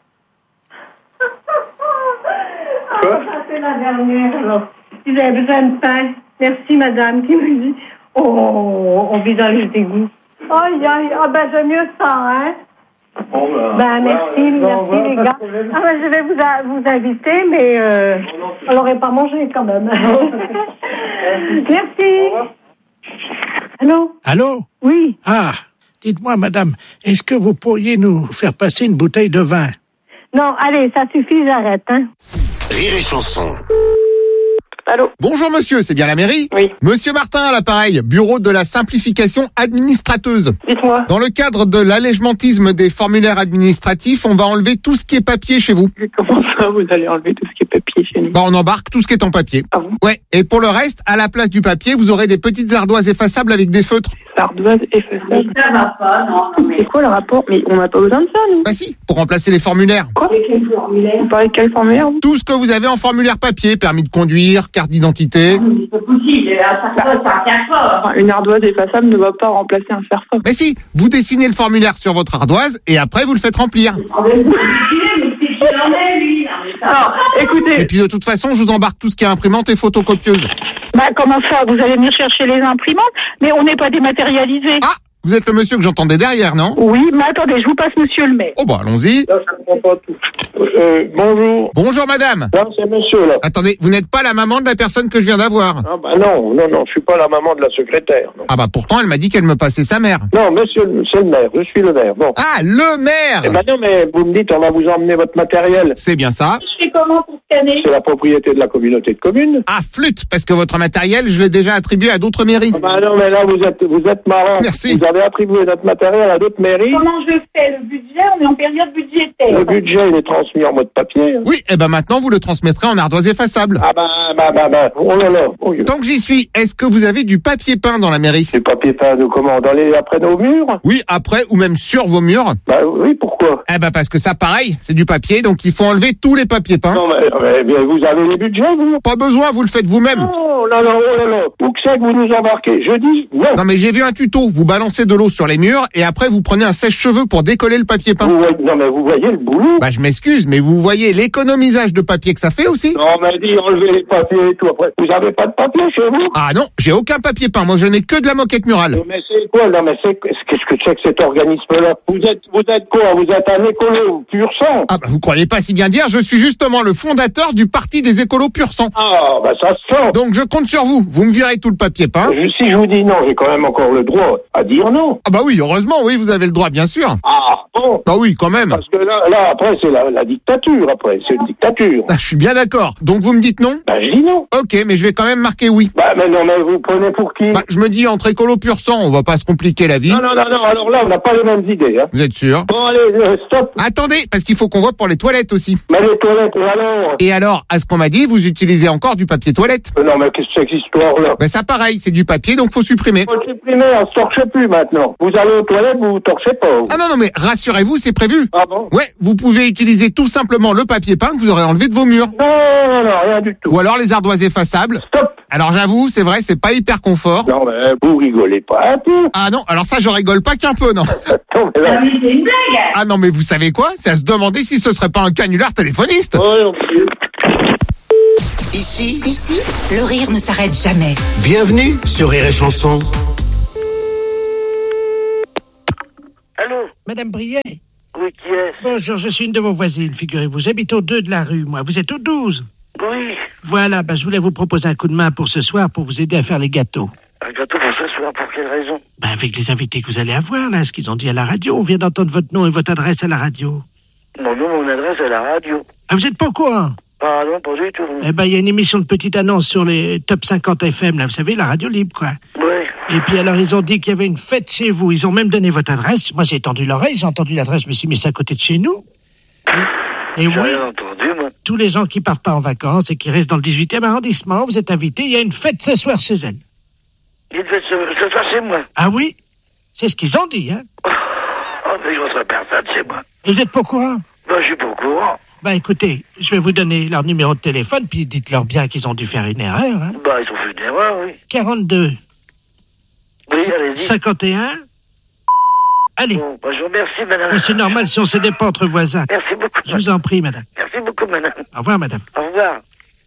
Ça, c'est la dernière, alors. Ils avaient besoin de pain. Merci, madame, qui me dit, on vit dans les égouts. Aïe, j'aime mieux ça, hein. Merci les gars. Je vais vous inviter, mais on n'aurait pas mangé quand même. Merci.
Allô?
Oui.
Ah, dites-moi, madame, est-ce que vous pourriez nous faire passer une bouteille de vin?
Non, allez, ça suffit, j'arrête, hein.
Rire et chanson.
Allô? Bonjour monsieur, c'est bien la mairie?
Oui.
Monsieur Martin à l'appareil, bureau de la simplification administrateuse.
Dites-moi.
Dans le cadre de l'allègementisme des formulaires administratifs, on va enlever tout ce qui est papier chez vous.
Comment ça, vous allez enlever tout ce qui est papier chez nous?
On embarque tout ce qui est en papier.
Ah bon?
Ouais, et pour le reste, à la place du papier, vous aurez des petites ardoises effaçables avec des feutres.
Ardoise effaçable. Ça va pas, non. C'est quoi le rapport? Mais on n'a pas besoin de ça, nous.
Bah si, pour remplacer les formulaires.
Quoi? Quel formulaire? Vous parlez de quel formulaire?
Tout ce que vous avez en formulaire papier, permis de conduire, carte d'identité.
C'est pas possible, ça tient pas. Une ardoise effaçable ne va pas remplacer un fer-fort.
Mais si, vous dessinez le formulaire sur votre ardoise et après vous le faites remplir.
Alors, écoutez.
Et puis de toute façon, je vous embarque tout ce qui est imprimante et photocopieuse.
Comment ça? Vous allez venir chercher les imprimantes? Mais on n'est pas dématérialisé.
Ah, vous êtes le monsieur que j'entendais derrière, non?
Oui, mais attendez, je vous passe monsieur le maire.
Oh allons-y.
Là, je comprends pas tout. Bonjour.
Bonjour madame.
Non, c'est monsieur, là.
Attendez, vous n'êtes pas la maman de la personne que je viens d'avoir?
Ah non, je suis pas la maman de la secrétaire. Non.
Ah pourtant, elle m'a dit qu'elle me passait sa mère.
Non, monsieur, c'est le maire, je suis le maire, bon.
Ah, le maire!
Eh non, mais vous me dites, on va vous emmener votre matériel.
C'est bien ça.
Je fais comment pour scanner?
C'est la propriété de la communauté de communes.
Ah, flûte, parce que votre matériel, je l'ai déjà attribué à d'autres mairies.
Non, mais là, vous êtes marrant.
Merci.
Vous avez attribué notre matériel à d'autres mairies.
Comment je fais? Le budget, on est en période budgétaire.
Le budget, il est transmis en mode papier.
Oui, maintenant, vous le transmettrez en ardoise effaçable.
Oh là là. Oh,
Tant que j'y suis, est-ce que vous avez du papier peint dans la mairie?
Du papier peint de comment? Après nos murs?
Oui, après ou même sur vos murs.
Oui, pourquoi?
Parce que ça, pareil, c'est du papier, donc il faut enlever tous les papiers peints.
Non, mais vous avez les budgets, vous?
Pas besoin, vous le faites vous-même.
Oh là là. Où que c'est que vous nous embarquez? Je dis non.
Non, mais j'ai vu un tuto. Vous balancez de l'eau sur les murs et après vous prenez un sèche-cheveux pour décoller le papier peint.
Non, mais vous voyez le boulot?
Je m'excuse. m'excuse, mais vous voyez l'économisage de papier que ça fait aussi?
Non, on m'a dit enlever les papiers et tout. Après, vous avez pas de papier chez vous?
Ah non, j'ai aucun papier peint. Moi, je n'ai que de la moquette murale.
Mais c'est quoi, là? Mais qu'est-ce que c'est que cet organisme-là? Vous êtes quoi? Vous êtes un écolo pur sang?
Ah bah, vous croyez pas si bien dire, je suis justement le fondateur du parti des écolos pur sang.
Ah, bah ça se sent.
Donc je compte sur vous. Vous me virez tout le papier peint.
Si je vous dis non, j'ai quand même encore le droit à dire non.
Ah bah oui, heureusement, oui, vous avez le droit, bien sûr.
Ah, bon.
Bah oui, quand même.
Parce que là après, c'est la dictature, après. C'est une dictature.
Ah, je suis bien d'accord. Donc vous me dites non?
Bah, je dis non.
Ok, mais je vais quand même marquer oui.
Bah, mais non, mais vous prenez pour qui?
Bah, je me dis, entre écolo pur sang, on va pas se compliquer la vie.
Non, alors là, on n'a pas les mêmes idées, hein.
Vous êtes sûr?
Bon, allez, stop.
Attendez, parce qu'il faut qu'on voit pour les toilettes aussi.
Mais les toilettes, et alors?
Et alors, à ce qu'on m'a dit, vous utilisez encore du papier toilette?
Non, mais qu'est-ce que c'est que cette histoire-là?
Bah, ça pareil, c'est du papier, donc faut supprimer.
Faut supprimer, on se torche plus maintenant. Vous allez aux toilettes, vous torchez pas. Vous.
Ah non, mais rassurez-vous, c'est prévu.
Ah bon?
Ouais, vous pouvez utiliser tout simplement le papier peint que vous aurez enlevé de vos murs.
Non, rien du tout.
Ou alors les ardoises effaçables.
Stop.
Alors j'avoue, c'est vrai, c'est pas hyper confort.
Non, mais vous rigolez pas un peu.
Ah non, alors ça, je rigole pas qu'un peu, non.
Attends, mais là...
C'est une blague.
Ah non, mais vous savez quoi? C'est à se demander si ce serait pas un canular téléphoniste.
Ouais,
Ici,
le rire ne s'arrête jamais.
bienvenue sur Rire et Chanson.
Allô?
Madame Briet?
Oui, qui est-ce?
Bonjour, je suis une de vos voisines, figurez-vous. J'habite au 2 de la rue, moi. Vous êtes au 12?
Oui.
Voilà, je voulais vous proposer un coup de main pour ce soir pour vous aider à faire les gâteaux.
Un gâteau pour ce soir, pour quelle raison?
Avec les invités que vous allez avoir, là, ce qu'ils ont dit à la radio. On vient d'entendre votre nom et votre adresse à la radio.
Mon nom, mon adresse à la radio.
Ah, vous êtes pas au courant?
Ah non, pas du tout.
Eh ben, il y a une émission de petite annonce sur les top 50 FM, là, vous savez, la radio libre, quoi.
Ouais.
Et puis alors, ils ont dit qu'il y avait une fête chez vous. Ils ont même donné votre adresse. Moi, j'ai tendu l'oreille, j'ai entendu l'adresse, je me suis mis ça à côté de chez nous. Et oui,
rien entendu, moi.
tous les gens qui partent pas en vacances et qui restent dans le 18e arrondissement, vous êtes invités. Il y a une fête ce soir chez elle.
Il devait se faire chez moi.
Ah oui? C'est ce qu'ils ont dit, hein?
Oh, mais je reçois personne chez moi.
Et vous êtes pas au courant?
Bah, je suis pas au courant.
Bah écoutez, je vais vous donner leur numéro de téléphone, puis dites-leur bien qu'ils ont dû faire une erreur, hein?
Bah, ils ont fait une erreur, oui.
42.
Oui, allez-y.
51. Allez.
Bon, bah, je vous remercie, madame.
Mais c'est normal si on s'aide pas entre voisins.
Merci beaucoup.
Je vous en prie, madame.
Merci beaucoup, madame.
Au revoir, madame.
Au revoir.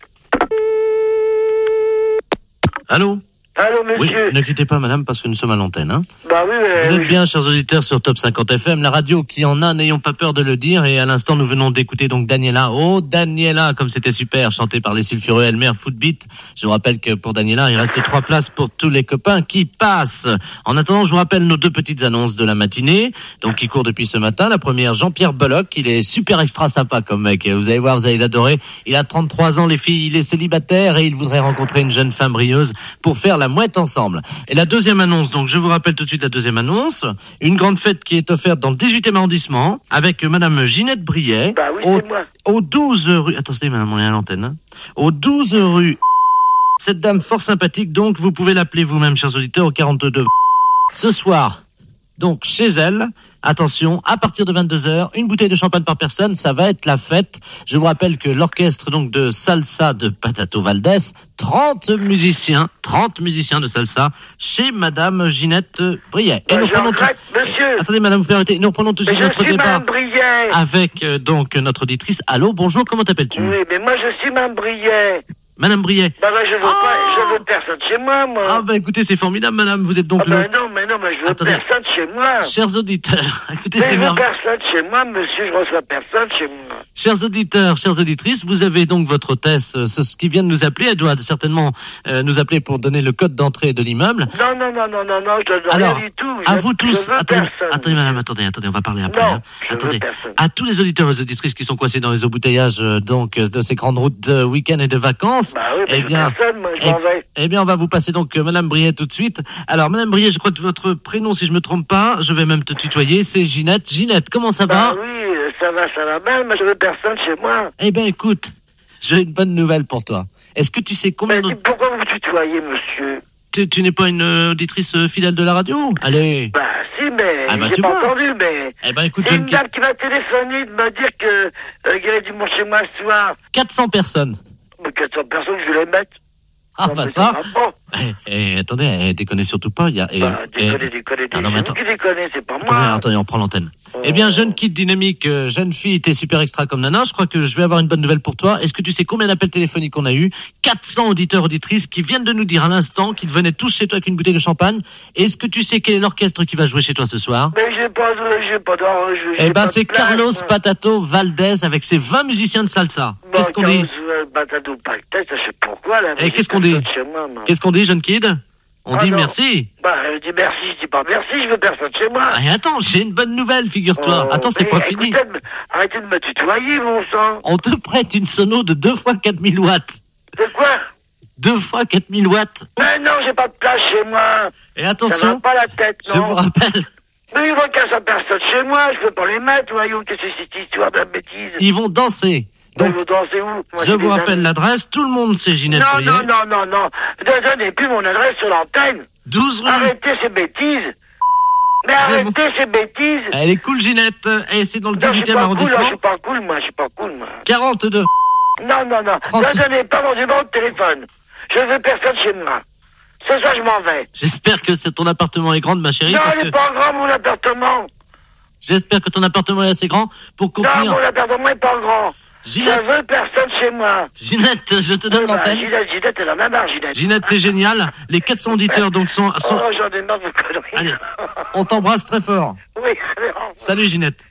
Allô?
Allô,
Oui,
monsieur?
ne quittez pas, madame, parce que nous sommes à l'antenne. Hein.
Bah oui,
Vous êtes
oui.
bien, chers auditeurs, sur Top 50 FM, la radio qui en a, n'ayons pas peur de le dire. Et à l'instant, nous venons d'écouter donc Daniela. Oh, Daniela, comme c'était super, chanté par les sulfureux Elmer Footbeat. Je vous rappelle que pour Daniela, il reste 3 places pour tous les copains qui passent. En attendant, je vous rappelle nos 2 petites annonces de la matinée, donc qui courent depuis ce matin. La première, Jean-Pierre Belloc, il est super extra sympa comme mec. Vous allez voir, vous allez l'adorer. Il a 33 ans, les filles, il est célibataire et il voudrait rencontrer une jeune femme brilleuse pour faire la mouette ensemble. Et la deuxième annonce, donc je vous rappelle tout de suite la deuxième annonce, une grande fête qui est offerte dans le 18e arrondissement avec madame Ginette Briet,
Bah oui, c'est moi.
au 12 rue... Attendez madame, on est à l'antenne. Hein. Au 12 rue... Cette dame fort sympathique, donc vous pouvez l'appeler vous-même, chers auditeurs, au 42. Ce soir, donc chez elle, attention, à partir de 22h, une bouteille de champagne par personne, ça va être la fête. Je vous rappelle que l'orchestre donc de salsa de Patato Valdés, 30 musiciens de salsa chez madame Ginette Briet. Et nous reprenons
monsieur.
Attendez madame, vous permettez, nous reprenons tout de suite notre débat
Madame Briet.
avec donc notre auditrice. Allô, bonjour, comment t'appelles-tu?
Oui, mais moi je suis Madame Briet.
Madame Briet.
Bah je veux personne chez moi, moi.
Ah bah écoutez, c'est formidable madame, vous êtes donc
Ah bah non, mais je veux personne chez moi.
Chers auditeurs, écoutez,
mais
c'est
je veux
merveilleux.
personne chez moi, monsieur, je reçois personne chez moi.
Chers auditeurs, chères auditrices, vous avez donc votre hôtesse, ce qui vient de nous appeler. Elle doit certainement nous appeler pour donner le code d'entrée de l'immeuble.
Non, je ne veux
Alors,
rien du tout.
à vous tous, attendez madame, attendez, on va parler après.
Non,
hein. Attendez, à tous les auditeurs et les auditrices qui sont coincés dans les embouteillages donc de ces grandes routes de week-end et de vacances,
bah oui,
eh bien,
moi, je m'en vais.
Eh bien, on va vous passer donc madame Briet tout de suite. Alors, madame Briet, je crois que votre prénom, si je me trompe pas, je vais même te tutoyer, c'est Ginette. Ginette, comment ça va?
Bah oui, ça va bien, mais je veux personne chez moi.
Eh bien, écoute, j'ai une bonne nouvelle pour toi. Est-ce que tu sais combien...
Mais pourquoi vous tutoyez, monsieur?
Tu n'es pas une auditrice fidèle de la radio? Allez.
Bah si, mais
ah bah,
j'ai pas entendu, mais...
Eh ben, écoute,
c'est une dame qui m'a téléphoné de me dire que il y avait du monde chez moi ce soir.
400 personnes.
Mais 400 personnes, je vais les mettre.
Ah, bah ça. Attendez, déconnez surtout pas. Il y a.
Déconnez.
Ah, non, mais
c'est vous qui déconnez, c'est pas moi.
Attendez, on prend l'antenne. Eh bien, jeune kid dynamique, jeune fille, t'es super extra comme nana. Je crois que je vais avoir une bonne nouvelle pour toi. Est-ce que tu sais combien d'appels téléphoniques on a eu? 400 auditeurs, auditrices qui viennent de nous dire à l'instant qu'ils venaient tous chez toi avec une bouteille de champagne. Est-ce que tu sais quel est l'orchestre qui va jouer chez toi ce soir?
Mais j'ai pas d'argent.
Eh ben, c'est Carlos Patato Valdez avec ses 20 musiciens de salsa. Qu'est-ce qu'on dit?
Patato Valdez, je sais pourquoi, là.
Eh, qu'est-ce qu'on dit? Qu'est-ce qu'on dit, jeune kid? On dit
non.
merci.
Je dis merci, je dis pas merci, je veux personne chez moi.
Ah, et attends, j'ai une bonne nouvelle, figure-toi. Attends, c'est pas fini.
Arrêtez de me tutoyer, mon sang.
On te prête une sono de 2 fois 4000 watts.
De quoi?
2 fois 4000 watts.
Mais non, j'ai pas de place chez moi.
Et attention,
ça va pas la tête, non.
Je vous rappelle.
Mais ils vont qu'à sa personne chez moi, je peux pas les mettre, voyons, qu'est-ce que c'est cette histoire de bêtise?
Ils vont danser.
Donc, ils vont danser où? Moi,
je vous rappelle l'adresse, tout le monde sait Ginette Brier.
Non. Ne donnez plus mon adresse sur l'antenne.
12 rue.
Arrêtez ces bêtises. Mais arrêtez ces bêtises.
Elle est cool, Ginette. Et c'est dans le 18e arrondissement.
Je suis pas cool, moi.
42.
Non. Ne donnez pas mon numéro de téléphone. Je veux personne chez moi. Ce soir, je m'en vais.
J'espère que ton appartement est grand, ma chérie.
Non, il n'est pas grand, mon appartement.
J'espère que ton appartement est assez grand pour contenir...
Non, mon appartement n'est pas grand.
Ginette.
Je veux personne chez moi.
Ginette, je te donne l'antenne.
Ginette, elle en a marre, Ginette.
Ginette, t'es génial. Les 400 auditeurs donc sont...
Oh, j'en ai marre de conneries.
Allez, on t'embrasse très fort.
Oui,
salut, Ginette.